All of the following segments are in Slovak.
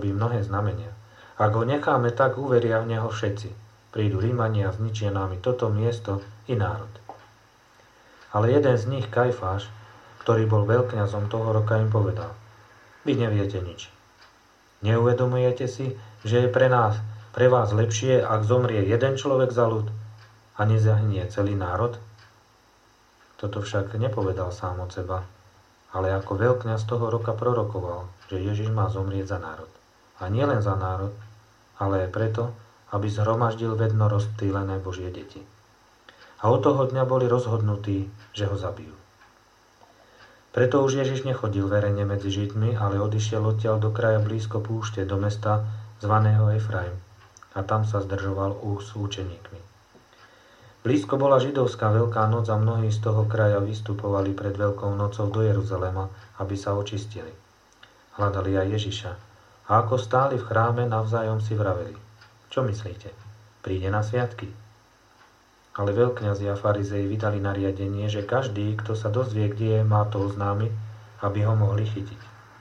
urobí mnohé znamenia. Ak ho necháme, tak uveria v neho všetci. Prídu Rímania a zničia nám toto miesto i národ. Ale jeden z nich, Kajfáš, ktorý bol veľkňazom toho roka, im povedal: Vy neviete nič. Neuvedomujete si, že je pre vás lepšie, ak zomrie jeden človek za ľud a nezahynie celý národ? Toto však nepovedal sám od seba, ale ako veľkňaz toho roka prorokoval, že Ježiš má zomrieť za národ. A nielen za národ, ale aj preto, aby zhromaždil vedno rozptýlené Božie deti. A od toho dňa boli rozhodnutí, že ho zabijú. Preto už Ježiš nechodil verejne medzi Židmi, ale odišiel odtiaľ do kraja blízko púšte, do mesta zvaného Efraim, a tam sa zdržoval s učeníkmi. Blízko bola židovská Veľká noc a mnohí z toho kraja vystupovali pred Veľkou nocou do Jeruzalema, aby sa očistili. Hľadali aj Ježiša. A ako stáli v chráme, navzájom si vraveli: Čo myslíte? Príde na sviatky? Ale veľkňazi a farizei vydali nariadenie, že každý, kto sa dozvie, kde je, má to oznámiť, aby ho mohli chytiť.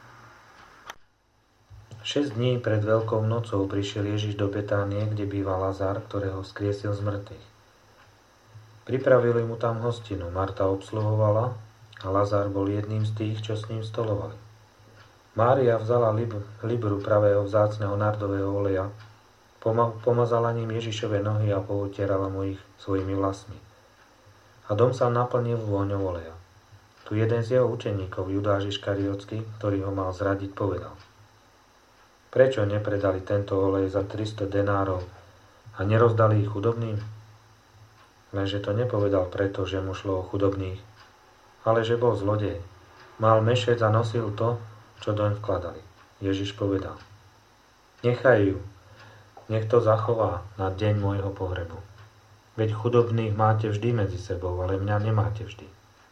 6 dní pred Veľkou nocou prišiel Ježiš do Betánie, kde býval Lazár, ktorého vzkriesil z mŕtvych. Pripravili mu tam hostinu, Marta obsluhovala a Lazár bol jedným z tých, čo s ním stolovali. Mária vzala libru pravého vzácneho nardového oleja, pomazala ním Ježišove nohy a poutierala mu ich svojimi vlasmi. A dom sa naplnil vôňou oleja. Tu jeden z jeho učeníkov, Judáš Iškariotský, ktorý ho mal zradiť, povedal: Prečo nepredali tento olej za 300 denárov a nerozdali ich chudobným? Lenže to nepovedal preto, že mu šlo o chudobných, ale že bol zlodej. Mal mešec a nosil to, čo doň vkladali. Ježiš povedal: Nechaj ju, nech to zachová na deň môjho pohrebu. Veď chudobných máte vždy medzi sebou, ale mňa nemáte vždy.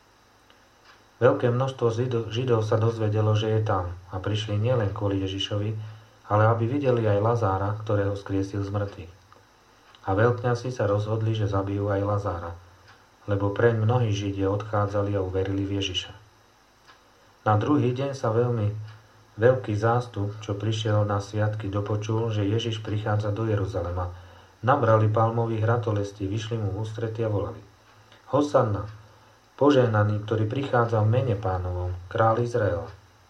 Veľké množstvo Židov sa dozvedelo, že je tam, a prišli nielen kvôli Ježišovi, ale aby videli aj Lazára, ktorého skriesil z mŕtvych. A veľkňazi sa rozhodli, že zabijú aj Lazára, lebo preň mnohí Židia odchádzali a uverili v Ježiša. Na druhý deň sa veľký zástup, čo prišiel na sviatky, dopočul, že Ježiš prichádza do Jeruzalema. Nabrali palmových ratolestí, vyšli mu v ústrety a volali: Hosanna, požehnaný, ktorý prichádza v mene Pánovom, kráľ Izraela.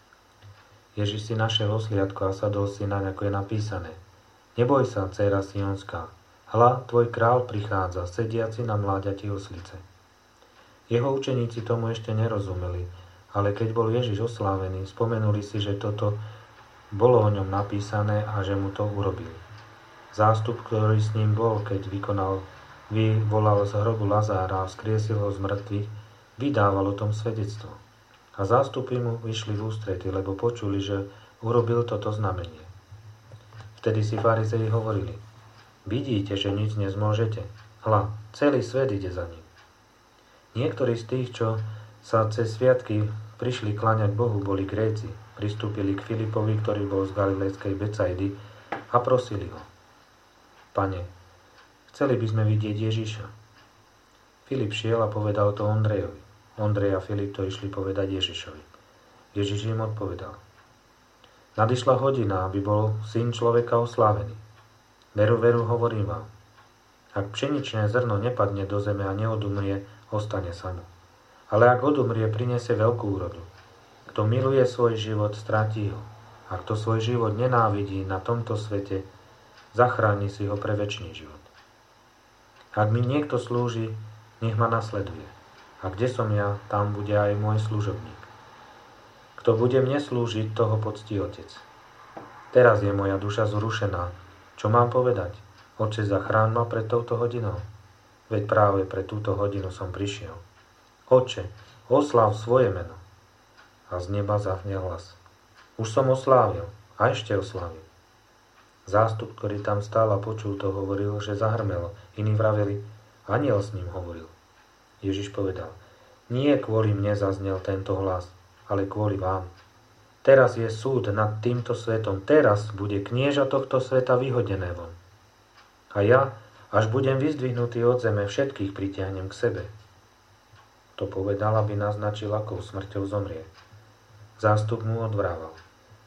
Ježiš si našiel osliadko a sadol si naň, ako je napísané: Neboj sa, dcéra Sionská, hľa, tvoj kráľ prichádza, sediaci na mláďati oslice. Jeho učeníci tomu ešte nerozumeli, ale keď bol Ježiš oslávený, spomenuli si, že toto bolo o ňom napísané a že mu to urobili. Zástup, ktorý s ním bol, keď vyvolal z hrobu Lazára a vzkriesil ho z mŕtvych, vydával o tom svedectvo. A zástupy mu vyšli v ústrety, lebo počuli, že urobil toto znamenie. Vtedy si farizei hovorili: Vidíte, že nič nezmôžete? Hľa, celý svet ide za ním. Niektorí z tých, čo sa cez sviatky prišli kláňať Bohu, boli Gréci. Pristúpili k Filipovi, ktorý bol z Galilejskej Becajdy, a prosili ho: Pane, chceli by sme vidieť Ježiša. Filip šiel a povedal to Ondrejovi. Ondrej a Filip to išli povedať Ježišovi. Ježiš im odpovedal: Nadišla hodina, aby bol Syn človeka oslávený. Veru, veru, hovorím vám, ak pšeničné zrno nepadne do zeme a neodumrie, ostane samo. Ale ak odumrie, prinesie veľkú úrodu. Kto miluje svoj život, stratí ho. A kto svoj život nenávidí na tomto svete, zachráni si ho pre večný život. Ak mi niekto slúži, nech ma nasleduje. A kde som ja, tam bude aj môj služobník. Kto bude mne slúžiť, toho poctí Otec. Teraz je moja duša zrušená. Čo mám povedať? Otče, zachráň ma pred touto hodinou. Veď práve pre túto hodinu som prišiel. Otče, osláv svoje meno. A z neba zahnel hlas: Už som oslávil a ešte oslávim. Zástup, ktorý tam stál a počul to, hovoril, že zahrmelo. Iní vraveli: Anjel s ním hovoril. Ježiš povedal: Nie kvôli mne zaznel tento hlas, ale kvôli vám. Teraz je súd nad týmto svetom. Teraz bude knieža tohto sveta vyhodené von. A ja, až budem vyzdvihnutý od zeme, všetkých pritiahnem k sebe. To povedal, aby naznačil, akou smrťou zomrie. Zástup mu odvrával: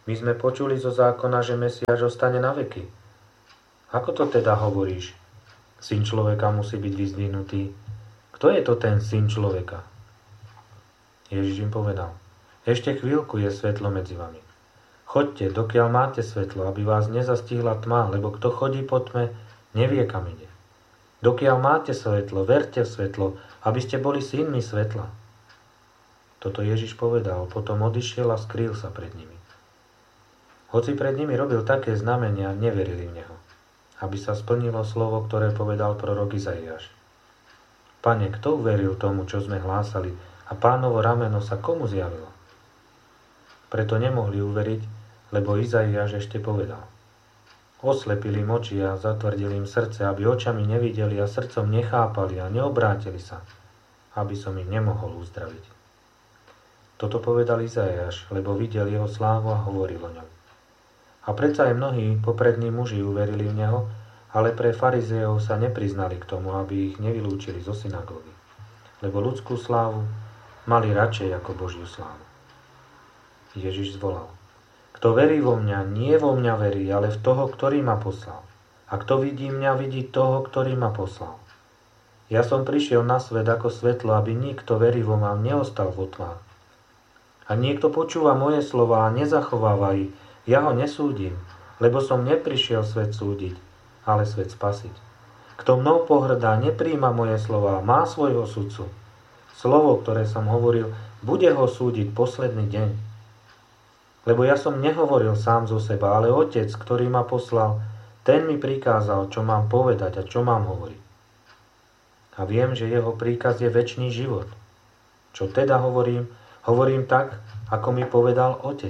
My sme počuli zo zákona, že Mesiáš ostane na veky. Ako to teda hovoríš? Syn človeka musí byť vyzdvihnutý. Kto je to ten syn človeka? Ježiš im povedal, ešte chvíľku je svetlo medzi vami. Choďte, dokiaľ máte svetlo, aby vás nezastihla tma, lebo kto chodí po tme, nevie, kam ide. Dokiaľ máte svetlo, verte v svetlo, aby ste boli synmi svetla. Toto Ježiš povedal, potom odišiel a skrýl sa pred nimi. Hoci pred nimi robil také znamenia, neverili v neho, aby sa splnilo slovo, ktoré povedal prorok Izaiáš. Pane, kto uveril tomu, čo sme hlásali, a Pánovo rameno sa komu zjavilo? Preto nemohli uveriť, lebo Izaiáš ešte povedal. Oslepili im oči a zatvrdili im srdce, aby očami nevideli a srdcom nechápali a neobrátili sa, aby som ich nemohol uzdraviť. Toto povedal Izaiáš, lebo videl jeho slávu a hovoril o ňom. A predsa aj mnohí poprední muži uverili v neho, ale pre farizejov sa nepriznali k tomu, aby ich nevylúčili zo synagógy, lebo ľudskú slávu mali radšej ako Božiu slávu. Ježiš zvolal. Kto verí vo mňa, nie vo mňa verí, ale v toho, ktorý ma poslal. A kto vidí mňa, vidí toho, ktorý ma poslal. Ja som prišiel na svet ako svetlo, aby nikto verivo ma neostal vo tmách. A niekto počúva moje slová a nezachováva ich, ja ho nesúdim, lebo som neprišiel svet súdiť, ale svet spasiť. Kto mnou pohrdá, nepríjma moje slová, má svojho sudcu. Slovo, ktoré som hovoril, bude ho súdiť posledný deň. Lebo ja som nehovoril sám zo seba, ale Otec, ktorý ma poslal, ten mi prikázal, čo mám povedať a čo mám hovoriť. A viem, že jeho príkaz je večný život. Čo teda hovorím? Hovorím tak, ako mi povedal Otec.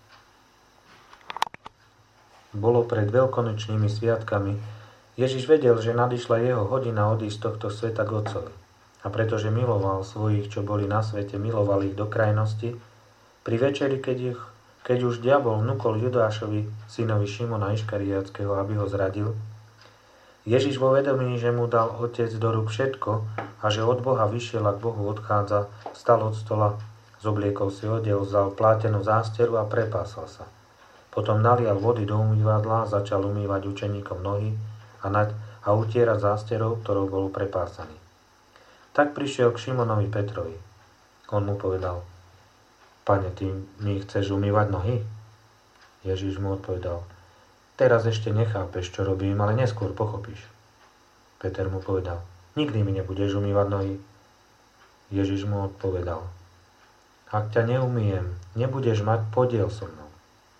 Bolo pred veľkonočnými sviatkami. Ježiš vedel, že nadišla jeho hodina odísť z tohto sveta k Otcovi. A pretože miloval svojich, čo boli na svete, miloval ich do krajnosti, pri večeri, keď už diabol vnúkol Judášovi, synovi Šimona Iškariátskeho, aby ho zradil, Ježiš vo vedomí, že mu dal Otec do rúk všetko a že od Boha vyšiel a k Bohu odchádza, vstal od stola, zobliekol si odev, vzal plátenú zásteru a prepásal sa. Potom nalial vody do umývadla, začal umývať učeníkom nohy a utierať zásterou, ktorou bol prepásaný. Tak prišiel k Šimonovi Petrovi. On mu povedal, Pane, ty mi chceš umývať nohy? Ježiš mu odpovedal, teraz ešte nechápeš, čo robím, ale neskôr pochopíš. Peter mu povedal, nikdy mi nebudeš umývať nohy. Ježiš mu odpovedal, ak ťa neumýjem, nebudeš mať podiel so mnou.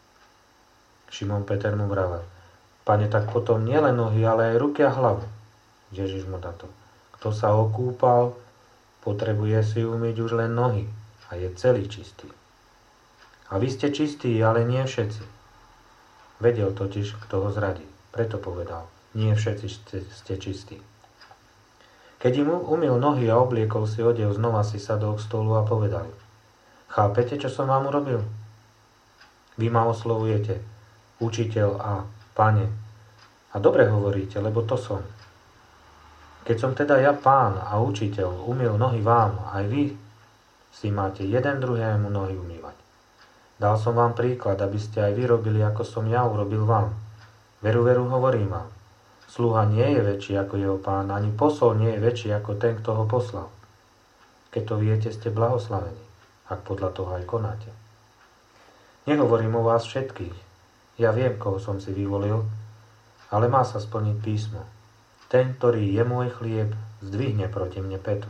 Šimon Peter mu vravel, Pane, tak potom nielen nohy, ale aj ruky a hlavu. Ježiš mu na to, kto sa okúpal, potrebuje si umyť už len nohy a je celý čistý. A vy ste čistí, ale nie všetci. Vedel totiž, kto ho zradí. Preto povedal, nie všetci ste čistí. Keď im umyl nohy a obliekol si odev, znova si sadol k stolu a povedal, chápete, čo som vám urobil? Vy ma oslovujete, učiteľ a pane. A dobre hovoríte, lebo to som. Keď som teda ja pán a učiteľ umyl nohy vám, aj vy si máte jeden druhému nohy umývať. Dal som vám príklad, aby ste aj vy robili, ako som ja urobil vám. Veru, veru, hovorím vám. Sluha nie je väčší ako jeho pán, ani posol nie je väčší ako ten, kto ho poslal. Keď to viete, ste blahoslavení, ak podľa toho aj konáte. Nehovorím o vás všetkých. Ja viem, koho som si vyvolil, ale má sa splniť písmo. Ten, ktorý je môj chlieb, zdvihne proti mne petu.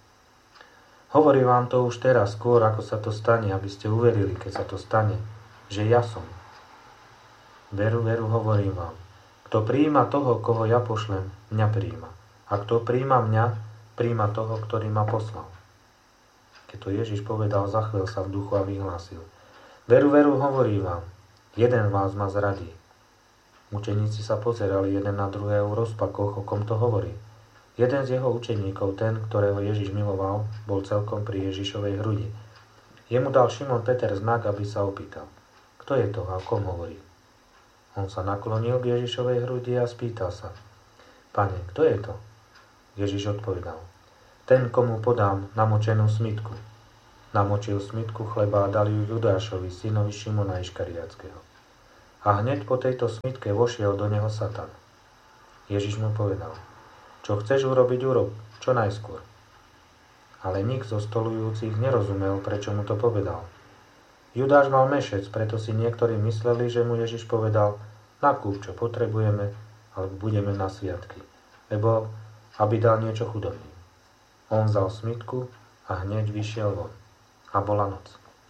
Hovorím vám to už teraz, skôr ako sa to stane, aby ste uverili, keď sa to stane, že ja som. Veru, veru, hovorím vám. Kto prijíma toho, koho ja pošlem, mňa prijíma. A kto prijíma mňa, prijíma toho, ktorý ma poslal. Keď to Ježiš povedal, zachvel sa v duchu a vyhlásil. Veru, veru, hovorím vám. Jeden vás ma zradí. Učeníci sa pozerali jeden na druhého v rozpakoch, o kom to hovorí. Jeden z jeho učeníkov, ten, ktorého Ježiš miloval, bol celkom pri Ježišovej hrudi. Jemu dal Šimon Peter znak, aby sa opýtal. Kto je to a o kom hovorí? On sa naklonil k Ježišovej hrudi a spýtal sa. Pane, kto je to? Ježiš odpovedal. Ten, komu podám namočenú smytku. namočil smytku chleba a dal ju Judášovi, synovi Šimona Iškariátskeho. A hneď po tejto smytke vošiel do neho Satan. Ježiš mu povedal: Čo chceš urobiť, urob, čo najskôr. Ale nik zo stolujúcich nerozumel, prečo mu to povedal. Judáš mal mešec, preto si niektorí mysleli, že mu Ježiš povedal: Nakúp, čo potrebujeme, alebo budeme na sviatky, lebo aby dal niečo chudobným. On vzal smytku a hneď vyšiel von. A bola noc.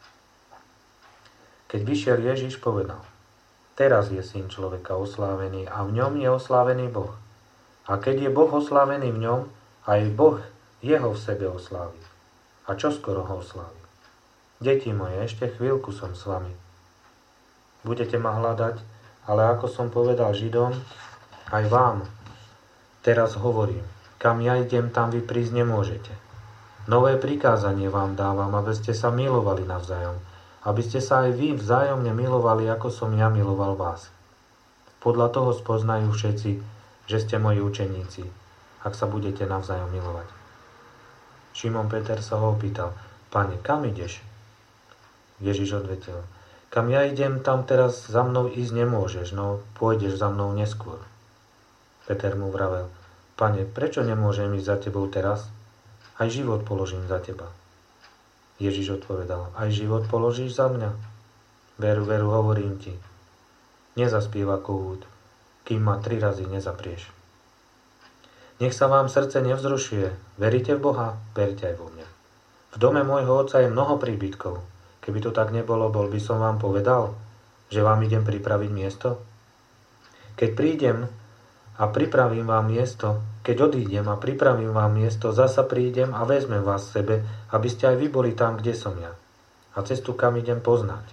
Keď vyšiel Ježiš, povedal: Teraz je Syn človeka oslávený a v ňom je oslávený Boh. A keď je Boh oslávený v ňom, aj Boh jeho v sebe oslávi. A čoskoro ho oslávi. Deti moje, ešte chvíľku som s vami. Budete ma hľadať, ale ako som povedal Židom, aj vám teraz hovorím, kam ja idem, tam vy prísť nemôžete. Nové prikázanie vám dávam, aby ste sa milovali navzájom, aby ste sa aj vy vzájomne milovali, ako som ja miloval vás. Podľa toho spoznajú všetci, že ste moji učeníci, ak sa budete navzájom milovať. Šimon Peter sa ho opýtal: Pane, kam ideš? Ježiš odvetil: Kam ja idem, tam teraz za mnou ísť nemôžeš, no pôjdeš za mnou neskôr. Peter mu vravel: Pane, prečo nemôžem ísť za tebou teraz? Aj život položím za teba. Ježiš odpovedal: Aj život položíš za mňa? Veru, veru, hovorím ti, nezaspieva kohút, kým ma 3 razy nezaprieš. Nech sa vám srdce nevzrušuje. Veríte v Boha? Verte aj vo mňa. V dome môjho otca je mnoho príbytkov. Keby to tak nebolo, bol by som vám povedal, že vám idem pripraviť miesto? Keď prídem a pripravím vám miesto, keď odídem a pripravím vám miesto, zasa prídem a vezmem vás sebe, aby ste aj vy boli tam, kde som ja. A cestu, kam idem, poznáte.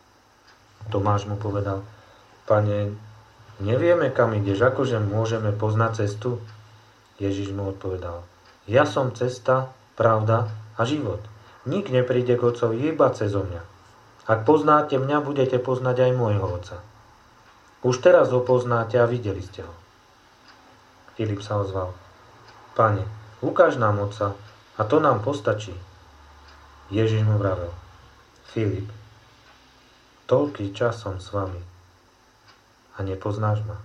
Tomáš mu povedal: Pane, nevieme, kam ideš, akože môžeme poznať cestu? Ježiš mu odpovedal: Ja som cesta, pravda a život. Nik nepríde k Otcovi iba cezo mňa. Ak poznáte mňa, budete poznať aj môjho Otca. Už teraz ho poznáte a videli ste ho. Filip sa ozval: Pane, ukáž nám Otca a to nám postačí. Ježiš mu vravel: Filip, toľký čas som s vami a nepoznáš ma.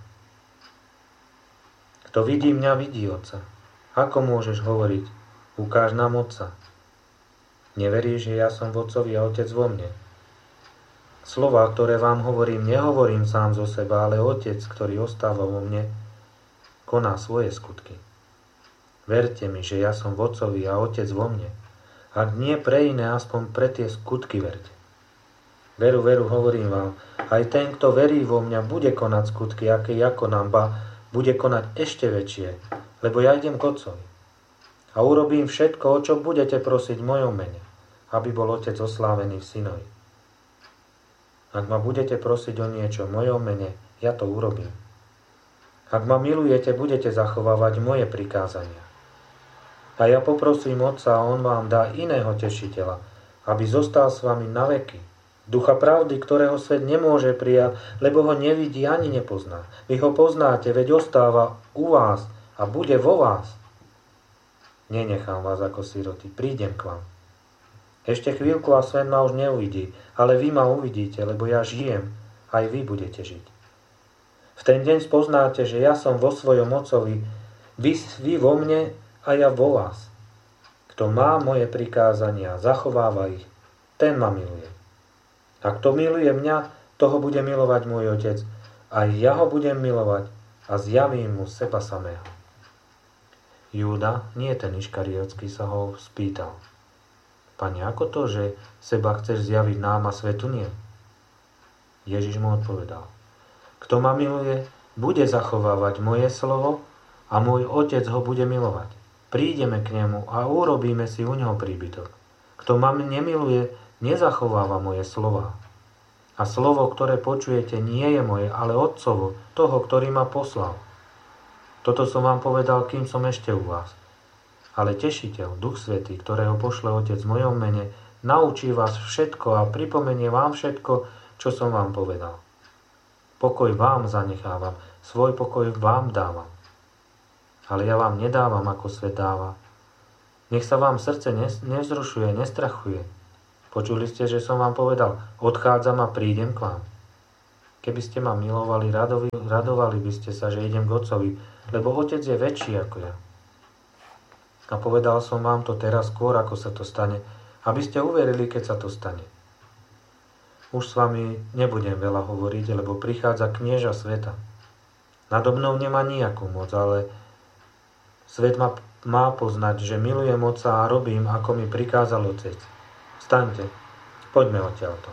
Kto vidí mňa, vidí Otca. Ako môžeš hovoriť: Ukáž nám Otca? Neveríš, že ja som v Otcovi a Otec vo mne? Slová, ktoré vám hovorím, nehovorím sám zo seba, ale Otec, ktorý ostáva vo mne, koná svoje skutky. Verte mi, že ja som v Otcovi a Otec vo mne. Ak nie pre iné, aspoň pre tie skutky verte. Veru, veru, hovorím vám, aj ten, kto verí vo mňa, bude konať skutky, aké ja konám, ba bude konať ešte väčšie, lebo ja idem k Otcovi. A urobím všetko, o čo budete prosiť v mojom mene, aby bol Otec oslávený v Synovi. Ak ma budete prosiť o niečo v mojom mene, ja to urobím. Ak ma milujete, budete zachovávať moje prikázania. A ja poprosím Otca a On vám dá iného tešiteľa, aby zostal s vami na veky. Ducha pravdy, ktorého svet nemôže prijať, lebo ho nevidí ani nepozná. Vy ho poznáte, veď ostáva u vás a bude vo vás. Nenechám vás ako siroty, prídem k vám. Ešte chvíľku a svet ma už neuvidí, ale vy ma uvidíte, lebo ja žijem, aj vy budete žiť. V ten deň spoznáte, že ja som vo svojom Otcovi, vy vo mne a ja vo vás. Kto má moje prikázania, zachováva ich, ten ma miluje. A kto miluje mňa, toho bude milovať môj Otec. A ja ho budem milovať a zjavím mu seba samého. Júda, nie ten Iškariotský, sa ho spýtal: Pane, ako to, že seba chceš zjaviť nám a svetu nie? Ježiš mu odpovedal: Kto ma miluje, bude zachovávať moje slovo a môj Otec ho bude milovať. Prídeme k nemu a urobíme si u neho príbytok. Kto ma nemiluje, nezachováva moje slova. A slovo, ktoré počujete, nie je moje, ale Otcovo, toho, ktorý ma poslal. Toto som vám povedal, kým som ešte u vás. Ale Tešiteľ, Duch Svätý, ktorého pošle Otec v mojom mene, naučí vás všetko a pripomenie vám všetko, čo som vám povedal. Pokoj vám zanechávam, svoj pokoj vám dávam. Ale ja vám nedávam, ako svet dáva. Nech sa vám srdce nevzrušuje, nestrachuje. Počuli ste, že som vám povedal, odchádzam a prídem k vám. Keby ste ma milovali, radovali by ste sa, že idem k Otcovi, lebo Otec je väčší ako ja. A povedal som vám to teraz skôr, ako sa to stane, aby ste uverili, keď sa to stane. Už s vami nebudem veľa hovoriť, lebo prichádza knieža sveta. Nado mnou nemá nejakú moc, ale svet má poznať, že milujem Otca a robím, ako mi prikázal Otec. Vstaňte, poďme odtiaľto.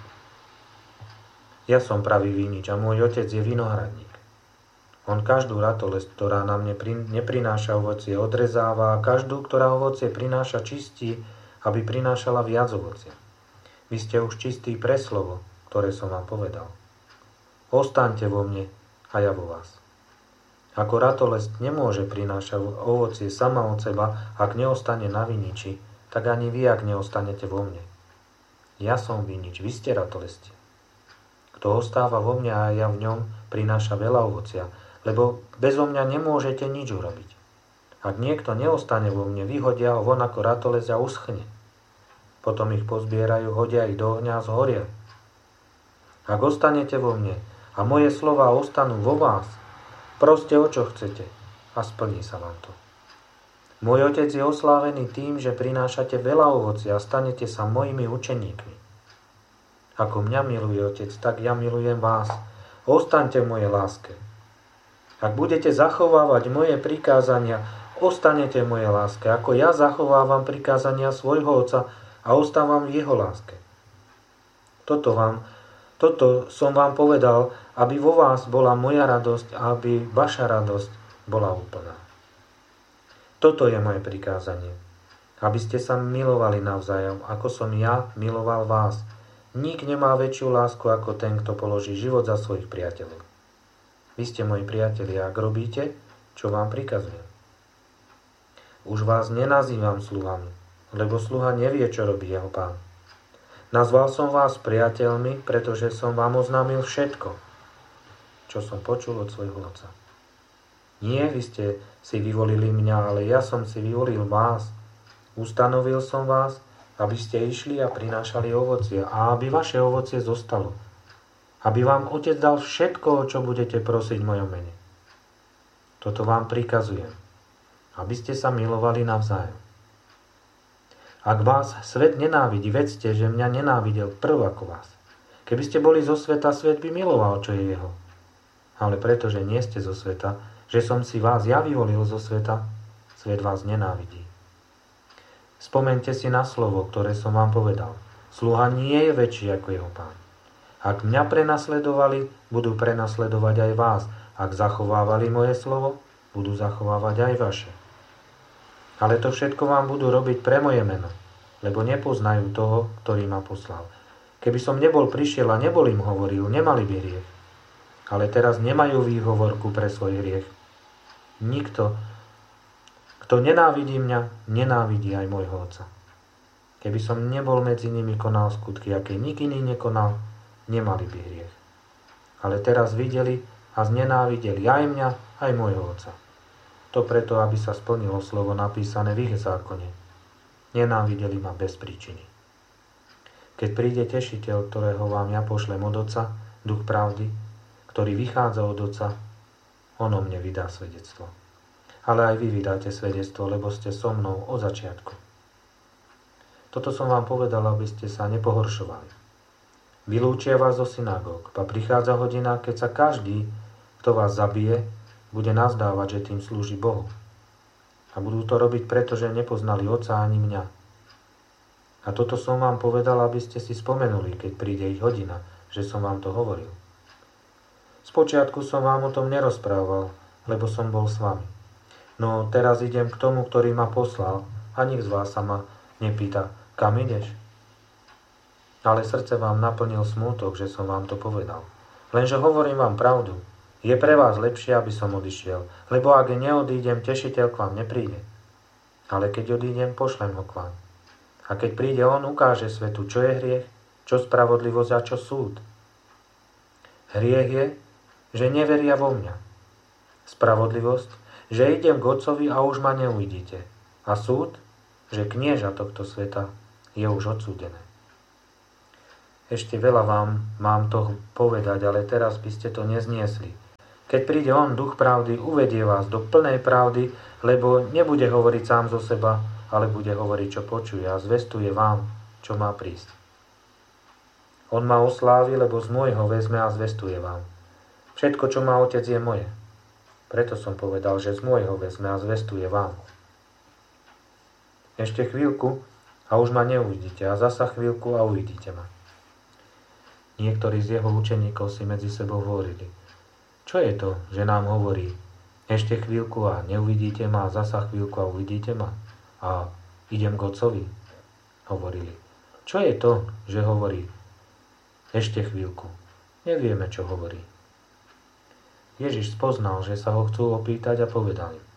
Ja som pravý vinič a môj Otec je vinohradník. On každú ratolesť, ktorá na mne neprináša ovocie, odrezáva a každú, ktorá ovocie prináša, čistí, aby prinášala viac ovocia. Vy ste už čistí pre slovo, ktoré som vám povedal. Ostaňte vo mne a ja vo vás. Ako ratolesť nemôže prinášať ovocie sama od seba, ak neostane na viniči, tak ani vy, ak neostanete vo mne. Ja som vinič, vy ste ratolesti. Kto ostáva vo mne a ja v ňom, prináša veľa ovocia, lebo bezo mňa nemôžete nič urobiť. Ak niekto neostane vo mne, vyhodia ho von ako ratolesť a uschne. Potom ich pozbierajú, hodia ich do ohňa a zhoria. Ak ostanete vo mne a moje slová ostanú vo vás, proste o čo chcete a splní sa vám to. Môj Otec je oslávený tým, že prinášate veľa ovocia a stanete sa mojimi učeníkmi. Ako mňa miluje Otec, tak ja milujem vás. Ostaňte v mojej láske. Ak budete zachovávať moje prikázania, ostanete v mojej láske, ako ja zachovávam prikázania svojho Otca a ostávam v jeho láske. Toto som vám povedal, aby vo vás bola moja radosť a aby vaša radosť bola úplná. Toto je moje prikázanie, aby ste sa milovali navzájom, ako som ja miloval vás. Nik nemá väčšiu lásku ako ten, kto položí život za svojich priateľov. Vy ste moji priatelia, ak robíte, čo vám prikazujem. Už vás nenazývam sluhami, lebo sluha nevie, čo robí jeho pán. Nazval som vás priateľmi, pretože som vám oznámil všetko, čo som počul od svojho Otca. Nie, vy ste si vyvolili mňa, ale ja som si vyvolil vás. Ustanovil som vás, aby ste išli a prinášali ovocie a aby vaše ovocie zostalo. Aby vám Otec dal všetko, čo budete prosiť v mojom mene. Toto vám prikazujem, aby ste sa milovali navzájom. Ak vás svet nenávidí, vedzte, že mňa nenávidel prv ako vás. Keby ste boli zo sveta, svet by miloval, čo je jeho. Ale pretože nie ste zo sveta, že som si vás ja vyvolil zo sveta, svet vás nenávidí. Spomeňte si na slovo, ktoré som vám povedal. Sluha nie je väčší ako jeho pán. Ak mňa prenasledovali, budú prenasledovať aj vás. Ak zachovávali moje slovo, budú zachovávať aj vaše. Ale to všetko vám budú robiť pre moje meno, lebo nepoznajú toho, ktorý ma poslal. Keby som nebol prišiel a nebol im hovoril, nemali by hriech. Ale teraz nemajú výhovorku pre svoj hriech. Nikto, kto nenávidí mňa, nenávidí aj môjho Otca. Keby som nebol medzi nimi konal skutky, aké nik iný nekonal, nemali by hriech. Ale teraz videli a znenávideli aj mňa, aj môjho Otca. To preto, aby sa splnilo slovo napísané v ich zákone. Nenávideli ma bez príčiny. Keď príde tešiteľ, ktorého vám ja pošlem od Otca, duch pravdy, ktorý vychádza od Otca, on o mne vydá svedectvo. Ale aj vy vydáte svedectvo, lebo ste so mnou od začiatku. Toto som vám povedal, aby ste sa nepohoršovali. Vylúčia vás zo synagóg, a prichádza hodina, keď sa každý, kto vás zabije, bude nazdávať, že tým slúži Bohu. A budú to robiť, pretože nepoznali Otca ani mňa. A toto som vám povedal, aby ste si spomenuli, keď príde ich hodina, že som vám to hovoril. Spočiatku som vám o tom nerozprával, lebo som bol s vami. No teraz idem k tomu, ktorý ma poslal, a nik z vás sa ma nepýta, kam ideš? Ale srdce vám naplnil smútok, že som vám to povedal. Lenže hovorím vám pravdu. Je pre vás lepšie, aby som odišiel, lebo ak neodídem, tešiteľ k vám nepríde. Ale keď odídem, pošlem ho k vám. A keď príde on, ukáže svetu, čo je hriech, čo spravodlivosť a čo súd. Hriech je, že neveria vo mňa. Spravodlivosť, že idem k Otcovi a už ma neuvidíte. A súd, že knieža tohto sveta je už odsúdené. Ešte veľa vám mám toho povedať, ale teraz by ste to nezniesli. Keď príde on, duch pravdy, uvedie vás do plnej pravdy, lebo nebude hovoriť sám zo seba, ale bude hovoriť, čo počuje a zvestuje vám, čo má prísť. On ma oslávi, lebo z môjho vezme a zvestuje vám. Všetko, čo má Otec, je moje. Preto som povedal, že z môjho vezme a zvestuje vám. Ešte chvíľku a už ma neuvidíte, a zasa chvíľku a uvidíte ma. Niektorí z jeho učeníkov si medzi sebou hovorili: čo je to, že nám hovorí: ešte chvíľku a neuvidíte ma, a zasa chvíľku a uvidíte ma? A idem k Otcovi, hovorili. Čo je to, že hovorí: ešte chvíľku? Nevieme, čo hovorí. Ježiš spoznal, že sa ho chcú opýtať, a povedal im: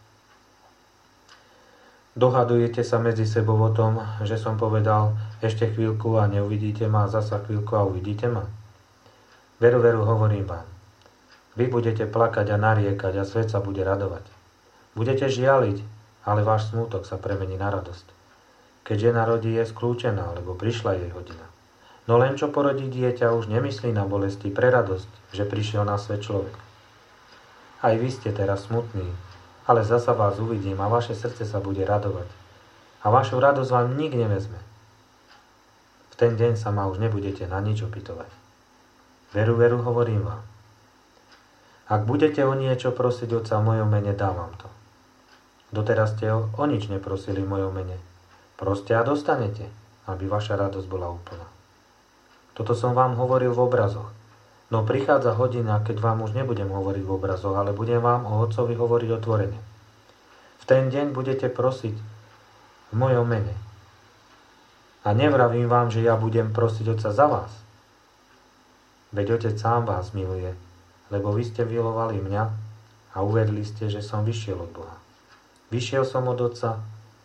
dohadujete sa medzi sebou o tom, že som povedal: ešte chvíľku a neuvidíte ma, a zasa chvíľku a uvidíte ma? Veru, veru, hovorím vám. Vy budete plakať a nariekať, a svet sa bude radovať. Budete žialiť, ale váš smútok sa premení na radosť. Keď žena rodí, je skľúčená, lebo prišla jej hodina. No len čo porodí dieťa, už nemyslí na bolesti, pre radosť, že prišiel na svet človek. Aj vy ste teraz smutní, ale zasa vás uvidím a vaše srdce sa bude radovať. A vašu radosť vám nik nevezme. V ten deň sa ma už nebudete na nič opytovať. Veru, veru, hovorím vám. Ak budete o niečo prosiť Otca v mojom mene, dám vám to. Doteraz ste o nič neprosili v mojom mene. Proste a dostanete, aby vaša radosť bola úplná. Toto som vám hovoril v obrazoch. No prichádza hodina, keď vám už nebudem hovoriť v obrazoch, ale budem vám o Otcovi hovoriť otvorene. V ten deň budete prosiť v mojom mene. A nevravím vám, že ja budem prosiť Otca za vás. Veď Otec sám vás miluje, lebo vy ste milovali mňa a uverili ste, že som vyšiel od Boha. Vyšiel som od Otca